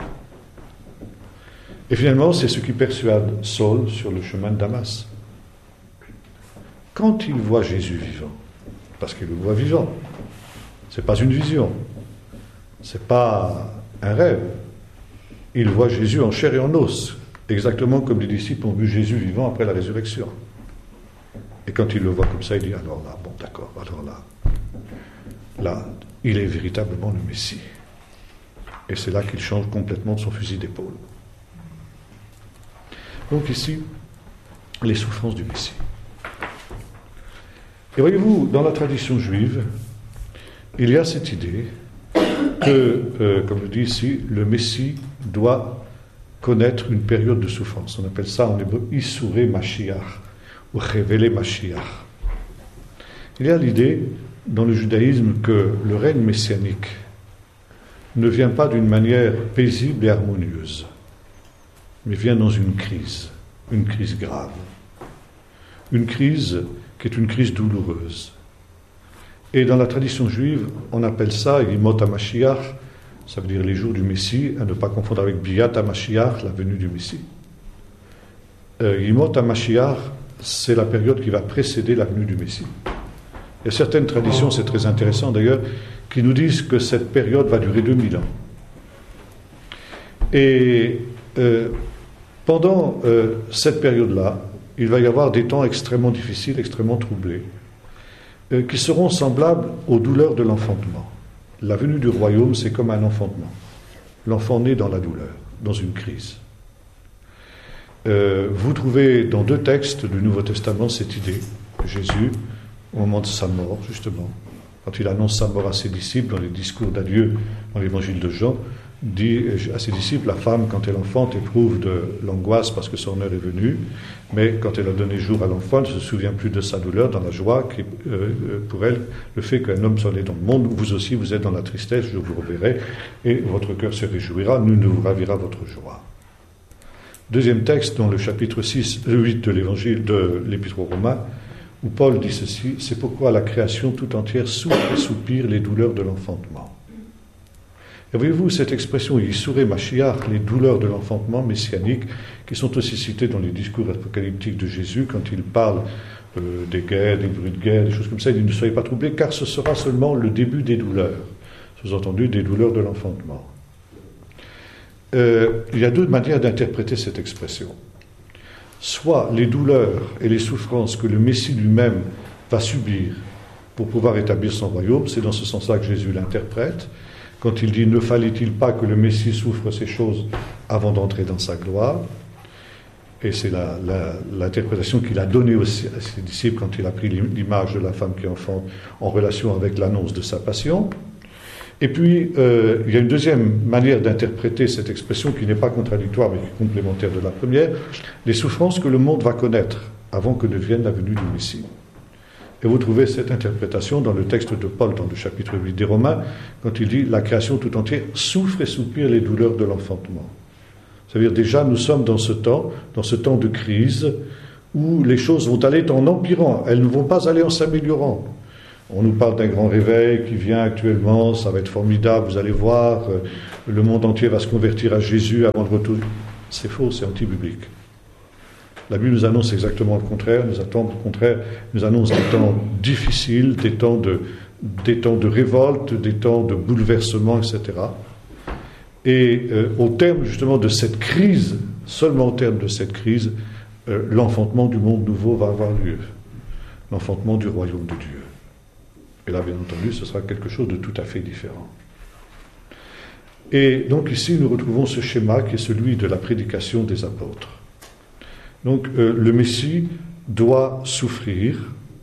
Et finalement, c'est ce qui persuade Saul sur le chemin de Damas. Quand il voit Jésus vivant, parce qu'il le voit vivant, c'est pas une vision, c'est pas un rêve, il voit Jésus en chair et en os, exactement comme les disciples ont vu Jésus vivant après la résurrection. Et quand il le voit comme ça, il dit, alors là, bon d'accord, alors là, il est véritablement le Messie. Et c'est là qu'il change complètement de son fusil d'épaule. Donc ici, les souffrances du Messie. Et voyez-vous, dans la tradition juive, il y a cette idée que, comme je dis ici, le Messie doit connaître une période de souffrance. On appelle ça en hébreu Issuré Mashiach ou Révélé Mashiach. Il y a l'idée dans le judaïsme que le règne messianique ne vient pas d'une manière paisible et harmonieuse, mais vient dans une crise grave, une crise qui est une crise douloureuse. Et dans la tradition juive, on appelle ça Yimot HaMashiach, ça veut dire les jours du Messie, à ne pas confondre avec Biat HaMashiach, la venue du Messie. Yimot HaMashiach, c'est la période qui va précéder la venue du Messie. Il y a certaines traditions, c'est très intéressant d'ailleurs, qui nous disent que cette période va durer 2000 ans. Et pendant cette période-là, il va y avoir des temps extrêmement difficiles, extrêmement troublés, qui seront semblables aux douleurs de l'enfantement. La venue du royaume, c'est comme un enfantement. L'enfant naît dans la douleur, dans une crise. Vous trouvez dans 2 textes du Nouveau Testament cette idée. Jésus, au moment de sa mort, justement, quand il annonce sa mort à ses disciples dans les discours d'adieu dans l'évangile de Jean, dit à ses disciples, la femme, quand elle enfante, éprouve de l'angoisse parce que son heure est venue, mais quand elle a donné jour à l'enfant, elle ne se souvient plus de sa douleur, dans la joie, qui pour elle, le fait qu'un homme soit né dans le monde, vous aussi, vous êtes dans la tristesse, je vous reverrai, et votre cœur se réjouira, nul ne vous ravira votre joie. Deuxième texte, dans le chapitre 8 de l'évangile de l'Épître aux Romains, où Paul dit ceci, c'est pourquoi la création tout entière souffre et soupire les douleurs de l'enfantement. Et voyez-vous, cette expression Yissuré Mashiach, les douleurs de l'enfantement messianique, qui sont aussi citées dans les discours apocalyptiques de Jésus, quand il parle des guerres, des bruits de guerre, des choses comme ça, il dit ne soyez pas troublés, car ce sera seulement le début des douleurs. Sous-entendu, des douleurs de l'enfantement. Il y a 2 manières d'interpréter cette expression. Soit les douleurs et les souffrances que le Messie lui-même va subir pour pouvoir établir son royaume, c'est dans ce sens-là que Jésus l'interprète, quand il dit « Ne fallait-il pas que le Messie souffre ces choses avant d'entrer dans sa gloire ?» Et c'est l'interprétation qu'il a donnée aussi à ses disciples quand il a pris l'image de la femme qui enfante en relation avec l'annonce de sa passion. Et puis, il y a une deuxième manière d'interpréter cette expression qui n'est pas contradictoire mais qui est complémentaire de la première, les souffrances que le monde va connaître avant que ne vienne la venue du Messie. Et vous trouvez cette interprétation dans le texte de Paul, dans le chapitre 8 des Romains, quand il dit « La création tout entière souffre et soupire les douleurs de l'enfantement ». C'est-à-dire déjà, nous sommes dans ce temps de crise, où les choses vont aller en empirant, elles ne vont pas aller en s'améliorant. On nous parle d'un grand réveil qui vient actuellement, ça va être formidable, vous allez voir, le monde entier va se convertir à Jésus avant le retour. C'est faux, c'est anti-biblique. La Bible nous annonce exactement le contraire, nous annonce des temps difficiles, des temps de révolte, des temps de bouleversement, etc. Et au terme justement de cette crise, seulement au terme de cette crise, l'enfantement du monde nouveau va avoir lieu. L'enfantement du royaume de Dieu. Et là, bien entendu, ce sera quelque chose de tout à fait différent. Et donc ici, nous retrouvons ce schéma qui est celui de la prédication des apôtres. Donc le Messie doit souffrir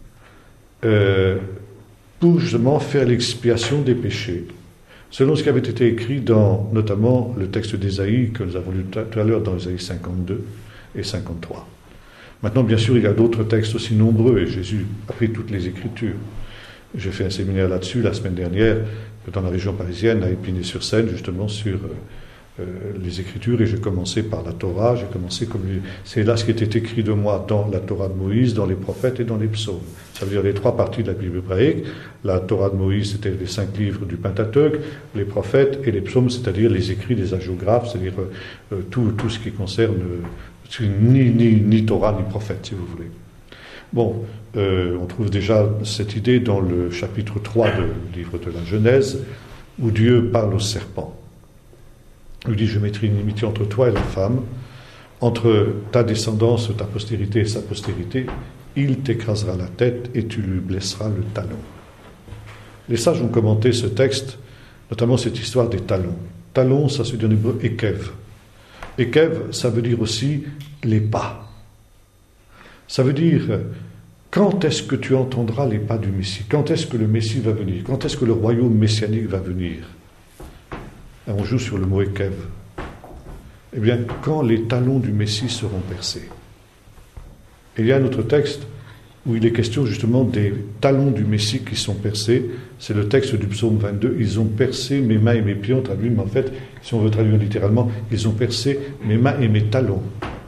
pour justement faire l'expiation des péchés, selon ce qui avait été écrit dans notamment le texte d'Ésaïe que nous avons lu tout à l'heure dans Ésaïe 52 et 53. Maintenant, bien sûr, il y a d'autres textes aussi nombreux et Jésus a pris toutes les Écritures. J'ai fait un séminaire là-dessus la semaine dernière dans la région parisienne, à Épinay-sur-Seine, justement sur les Écritures, et j'ai commencé par la Torah, c'est là ce qui était écrit de moi dans la Torah de Moïse, dans les prophètes et dans les psaumes. Ça veut dire les trois parties de la Bible hébraïque. La Torah de Moïse, c'était les 5 livres du Pentateuque, les prophètes et les psaumes, c'est-à-dire les écrits des hagiographes, c'est-à-dire tout ce qui concerne ni Torah ni prophète, si vous voulez. Bon, on trouve déjà cette idée dans le chapitre 3 du livre de la Genèse, où Dieu parle au serpent. Il dit « Je mettrai une inimitié entre toi et la femme, entre ta descendance, ta postérité et sa postérité, il t'écrasera la tête et tu lui blesseras le talon. » Les sages ont commenté ce texte, notamment cette histoire des talons. Talon, ça se dit en hébreu « ekev ». Ekev, ça veut dire aussi les pas. Ça veut dire, quand est-ce que tu entendras les pas du Messie? Quand est-ce que le Messie va venir? Quand est-ce que le royaume messianique va venir? Et on joue sur le mot Ekev. Eh bien, quand les talons du Messie seront percés. Et il y a un autre texte où il est question justement des talons du Messie qui sont percés. C'est le texte du psaume 22. Ils ont percé mes mains et mes pieds, on traduit, mais en fait, si on veut traduire littéralement, ils ont percé mes mains et mes talons.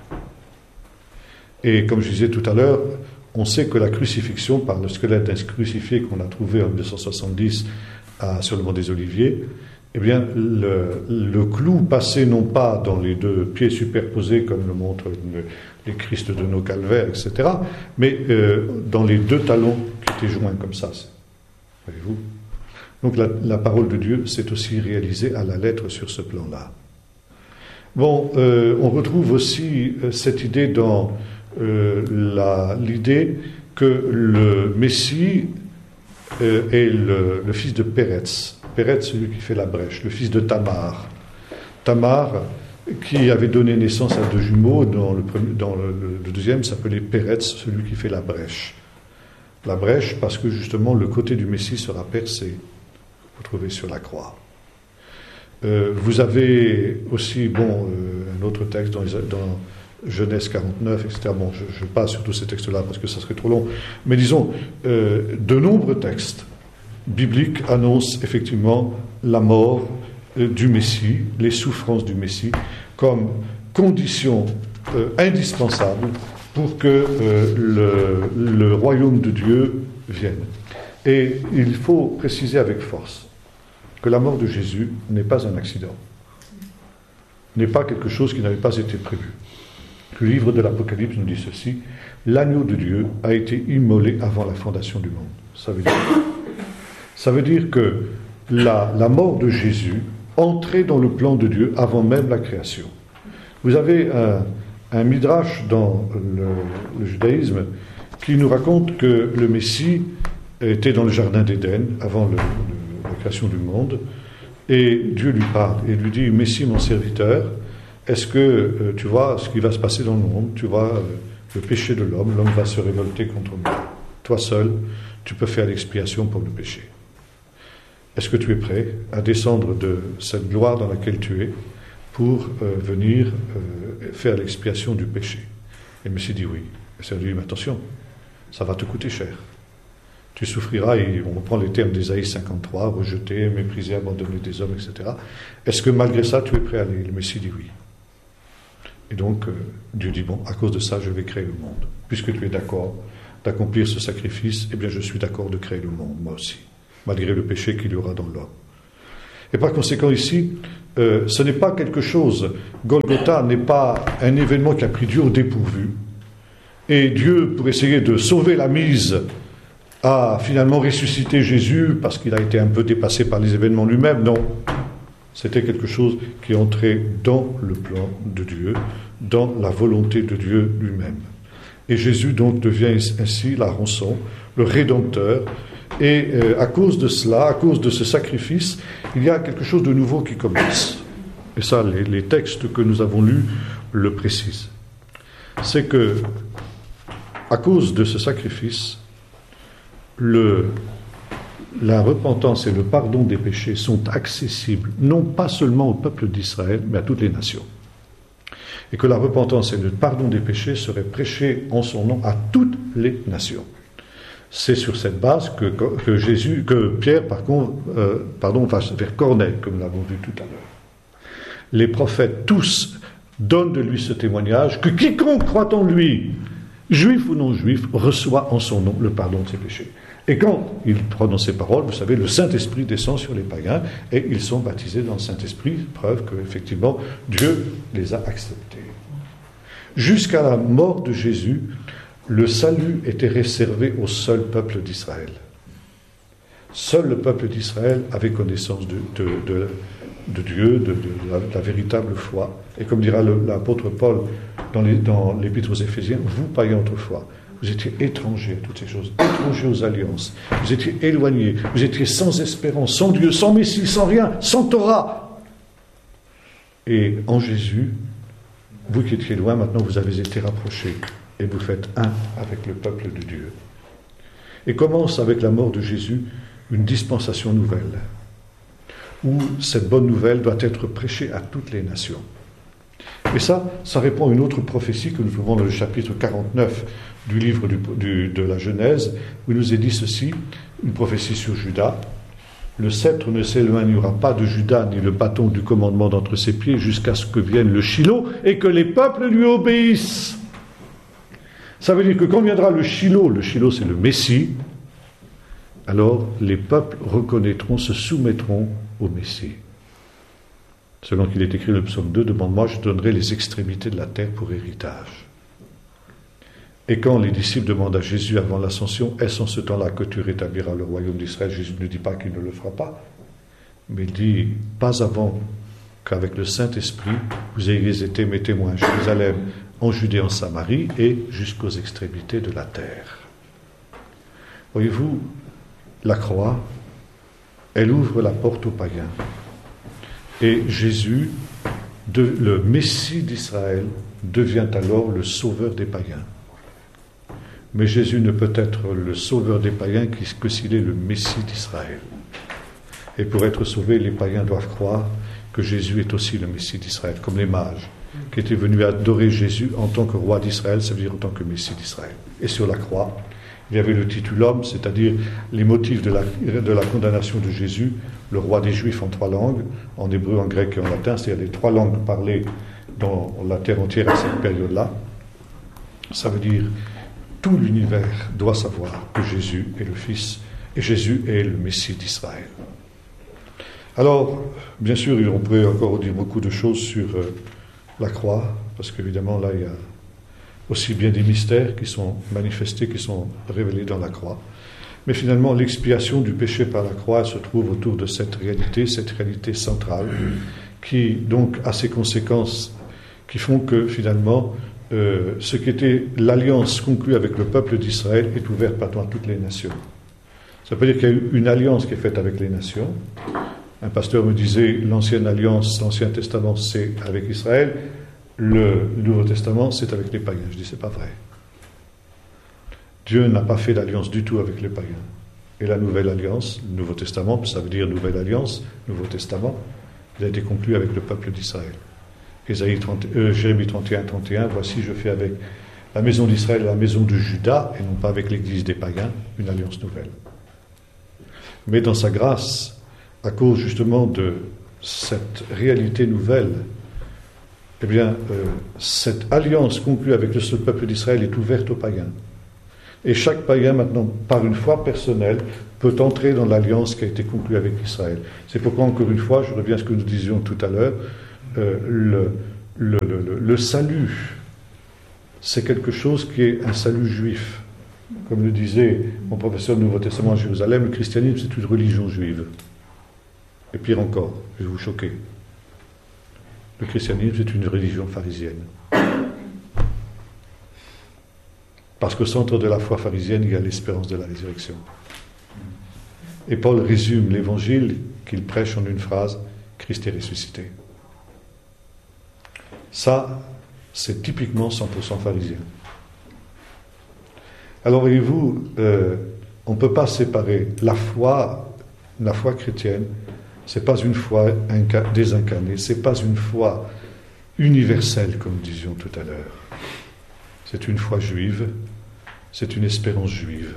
Et comme je disais tout à l'heure, on sait que la crucifixion, par le squelette d'un crucifié qu'on a trouvé en 1970 sur le mont des Oliviers, eh bien, le clou passé non pas dans les deux pieds superposés, comme le montrent les Christ de nos calvaires, etc., mais dans les deux talons qui étaient joints comme ça. Voyez-vous ? Donc la parole de Dieu s'est aussi réalisée à la lettre sur ce plan-là. Bon, on retrouve aussi cette idée dans l'idée que le Messie est le fils de Péretz. Péretz, celui qui fait la brèche, le fils de Tamar. Tamar, qui avait donné naissance à deux jumeaux, dans le deuxième s'appelait Péretz, celui qui fait la brèche. La brèche, parce que justement le côté du Messie sera percé, vous trouvez sur la croix. Vous avez aussi, un autre texte dans Genèse 49, etc. Bon, je passe sur tous ces textes-là parce que ça serait trop long. Mais disons, de nombreux textes bibliques annoncent effectivement la mort du Messie, les souffrances du Messie, comme condition indispensable pour que le royaume de Dieu vienne. Et il faut préciser avec force que la mort de Jésus n'est pas un accident, n'est pas quelque chose qui n'avait pas été prévu. Le livre de l'Apocalypse nous dit ceci: l'agneau de Dieu a été immolé avant la fondation du monde. Ça veut dire que la mort de Jésus entrait dans le plan de Dieu avant même la création. Vous avez un midrash dans le judaïsme qui nous raconte que le Messie était dans le jardin d'Éden avant la création du monde, et Dieu lui parle et lui dit: Messie, mon serviteur, est-ce que tu vois ce qui va se passer dans le monde? Tu vois le péché de l'homme va se révolter contre moi. Toi seul, tu peux faire l'expiation pour le péché. Est-ce que tu es prêt à descendre de cette gloire dans laquelle tu es pour venir faire l'expiation du péché? Et le Messie dit oui. Et ça lui dit: mais attention, ça va te coûter cher. Tu souffriras, et on reprend les termes d'Ésaïe 53, rejeté, méprisé, abandonné des hommes, etc. Est-ce que malgré ça, tu es prêt à aller? Le Messie dit oui. Et donc, Dieu dit, bon, à cause de ça, je vais créer le monde. Puisque tu es d'accord d'accomplir ce sacrifice, eh bien, je suis d'accord de créer le monde, moi aussi, malgré le péché qu'il y aura dans l'homme. Et par conséquent, ici, ce n'est pas quelque chose, Golgotha n'est pas un événement qui a pris Dieu au dépourvu. Et Dieu, pour essayer de sauver la mise, a finalement ressuscité Jésus parce qu'il a été un peu dépassé par les événements lui-même. Non, c'était quelque chose qui est entré dans le plan de Dieu, dans la volonté de Dieu lui-même. Et Jésus donc devient ainsi la rançon, le Rédempteur. Et à cause de cela, à cause de ce sacrifice, il y a quelque chose de nouveau qui commence. Et ça, les textes que nous avons lus le précisent. C'est que, à cause de ce sacrifice, la repentance et le pardon des péchés sont accessibles, non pas seulement au peuple d'Israël, mais à toutes les nations. Et que la repentance et le pardon des péchés seraient prêchés en son nom à toutes les nations. C'est sur cette base que Pierre, va vers Corneille, comme nous l'avons vu tout à l'heure. Les prophètes, tous, donnent de lui ce témoignage, que quiconque croit en lui, juif ou non juif, reçoit en son nom le pardon de ses péchés. Et quand il prononce ces paroles, vous savez, le Saint-Esprit descend sur les païens et ils sont baptisés dans le Saint-Esprit, preuve qu'effectivement Dieu les a acceptés. Jusqu'à la mort de Jésus, le salut était réservé au seul peuple d'Israël. Seul le peuple d'Israël avait connaissance de Dieu, de la véritable foi. Et comme dira l'apôtre Paul dans l'Épître aux Éphésiens, vous, païens autrefois, vous étiez étrangers à toutes ces choses, étrangers aux alliances, vous étiez éloignés, vous étiez sans espérance, sans Dieu, sans Messie, sans rien, sans Torah. Et en Jésus, vous qui étiez loin, maintenant vous avez été rapprochés et vous faites un avec le peuple de Dieu. Et commence avec la mort de Jésus une dispensation nouvelle, où cette bonne nouvelle doit être prêchée à toutes les nations. Et ça répond à une autre prophétie que nous trouvons dans le chapitre 49 du livre de la Genèse, où il nous est dit ceci, une prophétie sur Juda. Le sceptre ne s'éloignera pas de Juda, ni le bâton du commandement d'entre ses pieds, jusqu'à ce que vienne le Shiloh, et que les peuples lui obéissent. Ça veut dire que quand viendra le Shiloh c'est le Messie, alors les peuples reconnaîtront, se soumettront au Messie. Selon qu'il est écrit le psaume 2, demande-moi, je donnerai les extrémités de la terre pour héritage. Et quand les disciples demandent à Jésus avant l'ascension, est-ce en ce temps-là que tu rétabliras le royaume d'Israël? Jésus ne dit pas qu'il ne le fera pas, mais il dit, pas avant qu'avec le Saint-Esprit, vous ayez été mes témoins à Jérusalem, en Judée, en Samarie et jusqu'aux extrémités de la terre. Voyez-vous, la croix, elle ouvre la porte aux païens. Et Jésus, le Messie d'Israël, devient alors le sauveur des païens. Mais Jésus ne peut être le sauveur des païens que s'il est le Messie d'Israël. Et pour être sauvé, les païens doivent croire que Jésus est aussi le Messie d'Israël, comme les mages, qui étaient venus adorer Jésus en tant que roi d'Israël, ça veut dire en tant que Messie d'Israël. Et sur la croix, il y avait le titulum, c'est-à-dire les motifs de la condamnation de Jésus, le roi des Juifs en 3 langues, en hébreu, en grec et en latin, c'est-à-dire les 3 langues parlées dans la terre entière à cette période-là. Ça veut dire tout l'univers doit savoir que Jésus est le Fils et Jésus est le Messie d'Israël. Alors, bien sûr, on pourrait encore dire beaucoup de choses sur la croix, parce qu'évidemment, là, il y a aussi bien des mystères qui sont manifestés, qui sont révélés dans la croix. Mais finalement, l'expiation du péché par la croix se trouve autour de cette réalité centrale, qui donc a ses conséquences qui font que finalement, ce qui était l'alliance conclue avec le peuple d'Israël est ouverte maintenant à toutes les nations. Ça veut dire qu'il y a eu une alliance qui est faite avec les nations. Un pasteur me disait, l'ancienne alliance, l'Ancien Testament, c'est avec Israël, le Nouveau Testament, c'est avec les païens. Je dis, c'est pas vrai. Dieu n'a pas fait d'alliance du tout avec les païens. Et la nouvelle alliance, le Nouveau Testament, ça veut dire nouvelle alliance, Nouveau Testament, il a été conclu avec le peuple d'Israël. Jérémie 31, 31, voici, je fais avec la maison d'Israël et la maison de Juda, et non pas avec l'Église des païens, une alliance nouvelle. Mais dans sa grâce, à cause justement de cette réalité nouvelle, eh bien, cette alliance conclue avec le seul peuple d'Israël est ouverte aux païens. Et chaque païen, maintenant, par une foi personnelle, peut entrer dans l'alliance qui a été conclue avec Israël. C'est pourquoi, encore une fois, je reviens à ce que nous disions tout à l'heure, le salut, c'est quelque chose qui est un salut juif. Comme le disait mon professeur du Nouveau Testament à Jérusalem, le christianisme, c'est une religion juive. Et pire encore, je vais vous choquer. Le christianisme, c'est une religion pharisienne. Parce qu'au centre de la foi pharisienne, il y a l'espérance de la résurrection. Et Paul résume l'évangile qu'il prêche en une phrase, Christ est ressuscité. Ça, c'est typiquement 100% pharisien. Alors voyez-vous, on ne peut pas séparer la foi chrétienne, c'est pas une foi désincarnée, c'est pas une foi universelle, comme nous disions tout à l'heure. C'est une foi juive, c'est une espérance juive.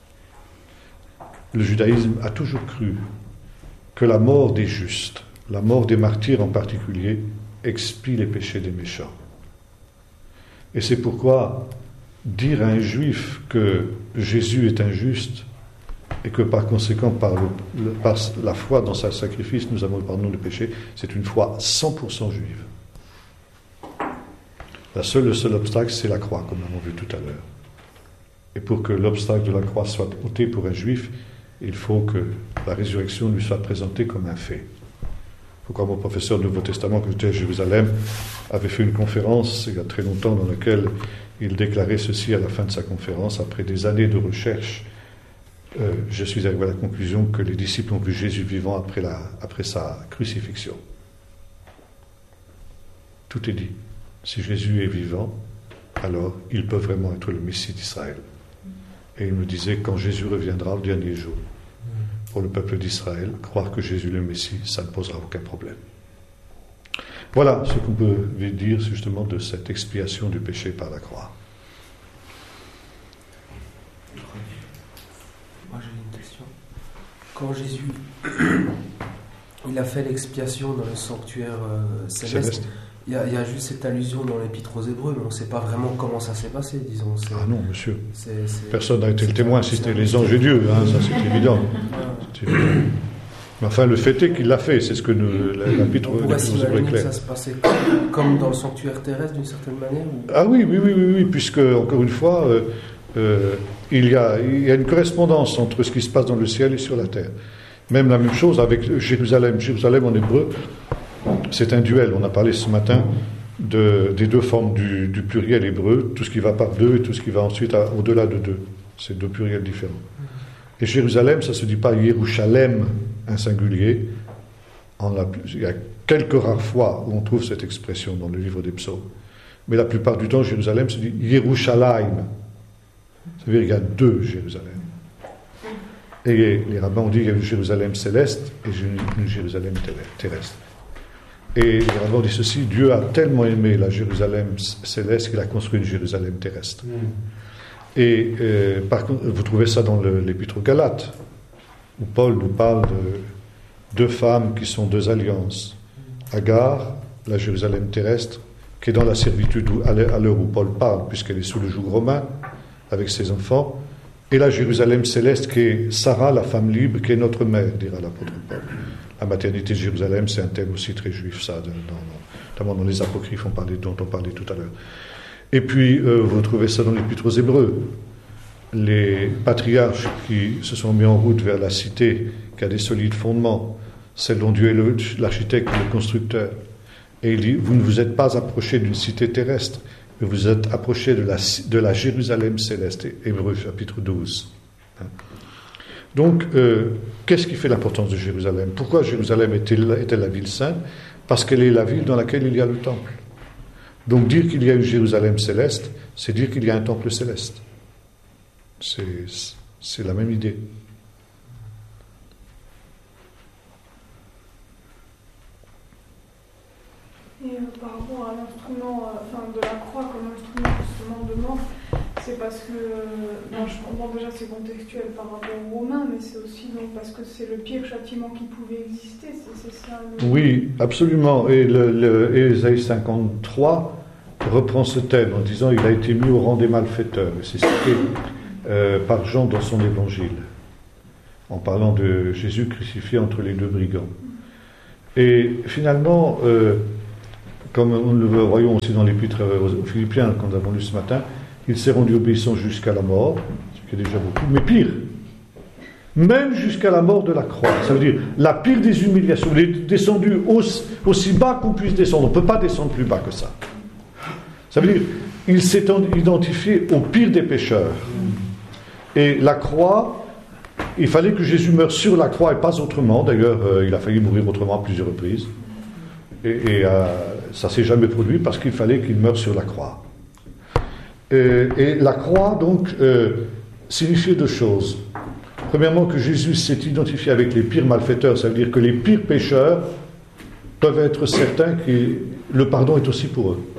Le judaïsme a toujours cru que la mort des justes, la mort des martyrs en particulier, expie les péchés des méchants. Et c'est pourquoi dire à un juif que Jésus est injuste et que par conséquent, par la foi dans sa sacrifice, nous avons le pardon des péchés, c'est une foi 100% juive. Le seul obstacle, c'est la croix, comme nous l'avons vu tout à l'heure. Et pour que l'obstacle de la croix soit ôté pour un juif, il faut que la résurrection lui soit présentée comme un fait. Pourquoi mon professeur du Nouveau Testament, que j'étais à Jérusalem, avait fait une conférence il y a très longtemps dans laquelle il déclarait ceci à la fin de sa conférence: après des années de recherche, je suis arrivé à la conclusion que les disciples ont vu Jésus vivant après sa crucifixion. Tout est dit. Si Jésus est vivant, alors il peut vraiment être le Messie d'Israël. Et il me disait, quand Jésus reviendra au dernier jour, pour le peuple d'Israël, croire que Jésus est le Messie, ça ne posera aucun problème. Voilà ce qu'on peut dire justement de cette expiation du péché par la croix. Moi j'ai une question. Quand Jésus il a fait l'expiation dans le sanctuaire céleste, il y a juste cette allusion dans l'Épître aux Hébreux, mais on ne sait pas vraiment comment ça s'est passé, disons. Ah non, monsieur. Personne n'a été le témoin, si c'était les anges et Dieu, hein, ça c'est évident. C'est évident. Mais enfin, le fait est qu'il l'a fait, c'est ce que l'Épître aux Hébreux est clair. Ça se passait comme dans le sanctuaire terrestre, d'une certaine manière ou... Ah oui, puisque, encore une fois, il y a une correspondance entre ce qui se passe dans le ciel et sur la terre. Même la même chose avec Jérusalem. Jérusalem en hébreu, c'est un duel. On a parlé ce matin des deux formes du pluriel hébreu, tout ce qui va par deux et tout ce qui va ensuite au-delà de deux. C'est deux pluriels différents. Et Jérusalem, ça ne se dit pas Yerushalem, un singulier. Il y a quelques rares fois où on trouve cette expression dans le livre des psaumes. Mais la plupart du temps, Jérusalem se dit Yerushalayim. Ça veut dire qu'il y a deux Jérusalem. Et les rabbins ont dit qu'il y a une Jérusalem céleste et une Jérusalem terrestre. Et les rabbins ont dit ceci: Dieu a tellement aimé la Jérusalem céleste qu'il a construit une Jérusalem terrestre. Et par contre, vous trouvez ça dans l'Épître aux Galates, où Paul nous parle de deux femmes qui sont deux alliances. Agar, la Jérusalem terrestre, qui est dans la servitude à l'heure où Paul parle, puisqu'elle est sous le joug romain, avec ses enfants, et la Jérusalem céleste, qui est Sarah, la femme libre, qui est notre mère, dira l'apôtre Paul. La maternité de Jérusalem, c'est un thème aussi très juif, ça, notamment dans les apocryphes dont on parlait tout à l'heure. Et puis, vous trouvez ça dans l'Épître aux Hébreux. Les patriarches qui se sont mis en route vers la cité qui a des solides fondements, celle dont Dieu est l'architecte et le constructeur. Et il dit, vous ne vous êtes pas approchés d'une cité terrestre, mais vous êtes approchés de la Jérusalem céleste. Hébreux chapitre 12. Donc, qu'est-ce qui fait l'importance de Jérusalem? Pourquoi Jérusalem est-elle la ville sainte? Parce qu'elle est la ville dans laquelle il y a le temple. Donc dire qu'il y a une Jérusalem céleste, c'est dire qu'il y a un temple céleste. C'est la même idée. Et par rapport à l'instrument, de la croix comme instrument justement de mort, c'est parce que, je comprends déjà c'est contextuel par rapport aux Romains, mais c'est aussi donc parce que c'est le pire châtiment qui pouvait exister, c'est ça Oui, absolument. Et Ésaïe 53 reprend ce thème en disant il a été mis au rang des malfaiteurs. Et c'est cité par Jean dans son évangile, en parlant de Jésus crucifié entre les deux brigands. Et finalement, comme nous le voyons aussi dans l'épître aux Philippiens, qu'on avons lu ce matin, il s'est rendu obéissant jusqu'à la mort, ce qui est déjà beaucoup, mais pire, même jusqu'à la mort de la croix. Ça veut dire la pire des humiliations. Il est descendu aussi bas qu'on puisse descendre. On ne peut pas descendre plus bas que ça. Ça veut dire il s'est identifié au pire des pécheurs. Et la croix, il fallait que Jésus meure sur la croix et pas autrement. D'ailleurs, il a failli mourir autrement à plusieurs reprises. Et ça ne s'est jamais produit parce qu'il fallait qu'il meure sur la croix. Et la croix, donc, signifiait deux choses. Premièrement, que Jésus s'est identifié avec les pires malfaiteurs, ça veut dire que les pires pécheurs peuvent être certains que le pardon est aussi pour eux.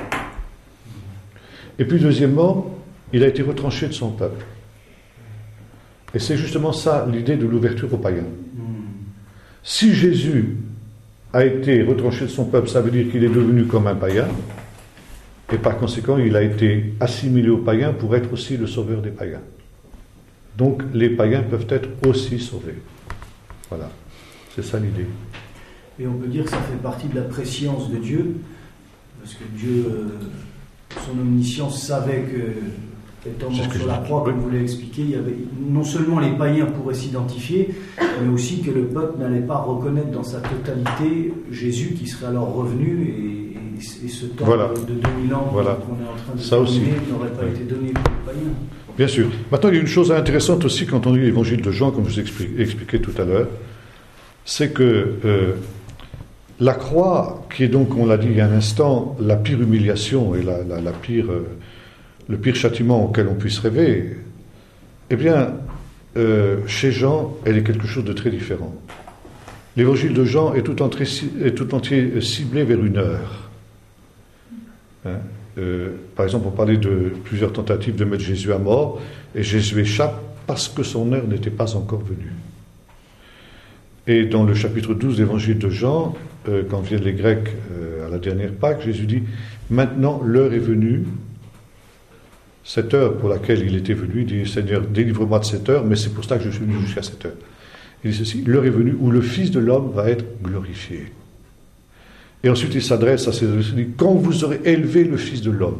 Et puis, deuxièmement, il a été retranché de son peuple. Et c'est justement ça l'idée de l'ouverture aux païens. Si Jésus a été retranché de son peuple, ça veut dire qu'il est devenu comme un païen, et par conséquent, il a été assimilé aux païens pour être aussi le sauveur des païens. Donc, les païens peuvent être aussi sauvés. Voilà, c'est ça l'idée. Et on peut dire que ça fait partie de la préscience de Dieu, parce que Dieu, son omniscience, savait que, étant mort sur la croix, comme vous l'avez expliqué, il y avait non seulement les païens pourraient s'identifier, mais aussi que le peuple n'allait pas reconnaître dans sa totalité Jésus qui serait alors revenu, et ce temps de 2000 ans qu'on est en train de terminer n'aurait pas été donné pour les païens. Bien sûr. Maintenant, il y a une chose intéressante aussi quand on lit l'évangile de Jean, comme je vous ai expliqué tout à l'heure, c'est que la croix, qui est donc, on l'a dit il y a un instant, la pire humiliation et le pire châtiment auquel on puisse rêver, eh bien, chez Jean, elle est quelque chose de très différent. L'évangile de Jean est tout entier ciblé vers une heure. Hein? Par exemple, on parlait de plusieurs tentatives de mettre Jésus à mort, et Jésus échappe parce que son heure n'était pas encore venue. Et dans le chapitre 12 de l'évangile de Jean, quand viennent les Grecs à la dernière Pâque, Jésus dit « Maintenant l'heure est venue ». Cette heure pour laquelle il était venu, il dit « Seigneur, délivre-moi de cette heure, mais c'est pour ça que je suis venu jusqu'à cette heure ». Il dit ceci « L'heure est venue où le Fils de l'homme va être glorifié ». Et ensuite il s'adresse à ses disciples, il dit « Quand vous aurez élevé le Fils de l'homme,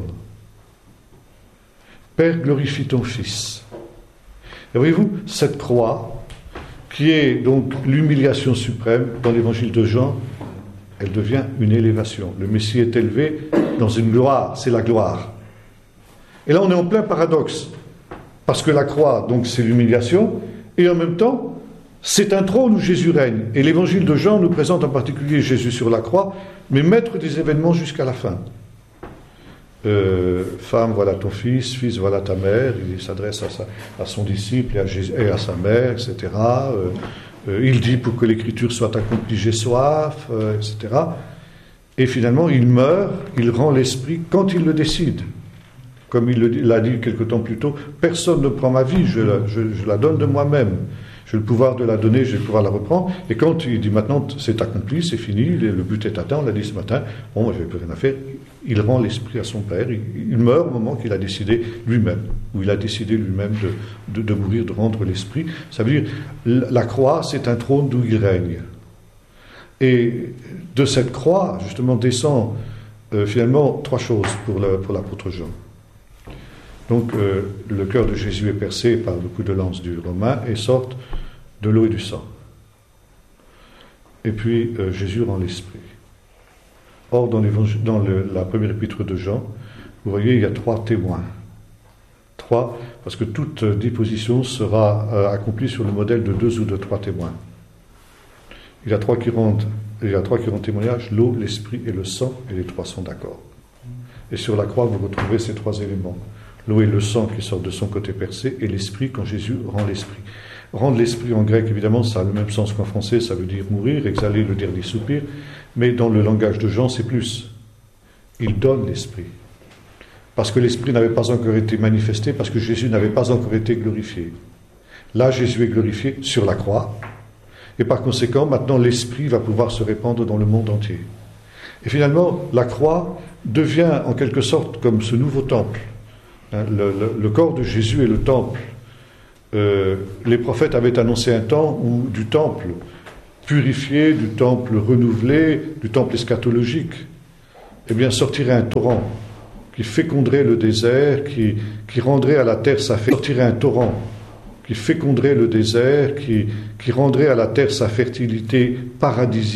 Père, glorifie ton Fils ». Et voyez-vous, cette croix, qui est donc l'humiliation suprême dans l'évangile de Jean, elle devient une élévation. Le Messie est élevé dans une gloire, c'est la gloire. Et là on est en plein paradoxe, parce que la croix, donc c'est l'humiliation, et en même temps, c'est un trône où Jésus règne. Et l'évangile de Jean nous présente en particulier Jésus sur la croix, mais maître des événements jusqu'à la fin. Femme, voilà ton fils, fils, voilà ta mère. Il s'adresse à son disciple et à sa mère, etc. Il dit pour que l'écriture soit accomplie, j'ai soif, etc. Et finalement, il meurt, il rend l'esprit quand il le décide. Comme il l'a dit quelque temps plus tôt, personne ne prend ma vie, je la donne de moi-même. J'ai le pouvoir de la donner, j'ai le pouvoir de la reprendre. Et quand il dit maintenant c'est accompli, c'est fini, le but est atteint, on l'a dit ce matin, bon, moi je n'ai plus rien à faire, il rend l'esprit à son Père, il meurt au moment qu'il a décidé lui-même, où il a décidé lui-même de mourir, de rendre l'esprit. Ça veut dire, la croix, c'est un trône d'où il règne. Et de cette croix, justement, descend finalement trois choses pour l'apôtre Jean. Donc, le cœur de Jésus est percé par le coup de lance du Romain et sortent de l'eau et du sang. Et puis, Jésus rend l'esprit. Or, dans la première épître de Jean, vous voyez, il y a 3 témoins. 3, parce que toute disposition sera accomplie sur le modèle de 2 ou de 3 témoins. Il y a 3 qui rendent témoignage, l'eau, l'esprit et le sang, et les 3 sont d'accord. Et sur la croix, vous retrouvez ces 3 éléments. L'eau et le sang qui sortent de son côté percé, et l'esprit quand Jésus rend l'esprit. Rendre l'esprit en grec, évidemment, ça a le même sens qu'en français, ça veut dire mourir, exhaler le dernier soupir, mais dans le langage de Jean, c'est plus. Il donne l'esprit. parce que l'Esprit n'avait pas encore été manifesté, parce que Jésus n'avait pas encore été glorifié. Là, Jésus est glorifié sur la croix, et par conséquent, maintenant, l'Esprit va pouvoir se répandre dans le monde entier. Et finalement, la croix devient en quelque sorte comme ce nouveau temple. Le corps de Jésus est le temple. Les prophètes avaient annoncé un temps où du temple purifié, du temple renouvelé, du temple eschatologique, eh bien sortirait un torrent qui féconderait le désert, qui rendrait à la terre sa fertilité. Sortirait un torrent qui féconderait le désert, qui rendrait à la terre sa fertilité paradisiaque.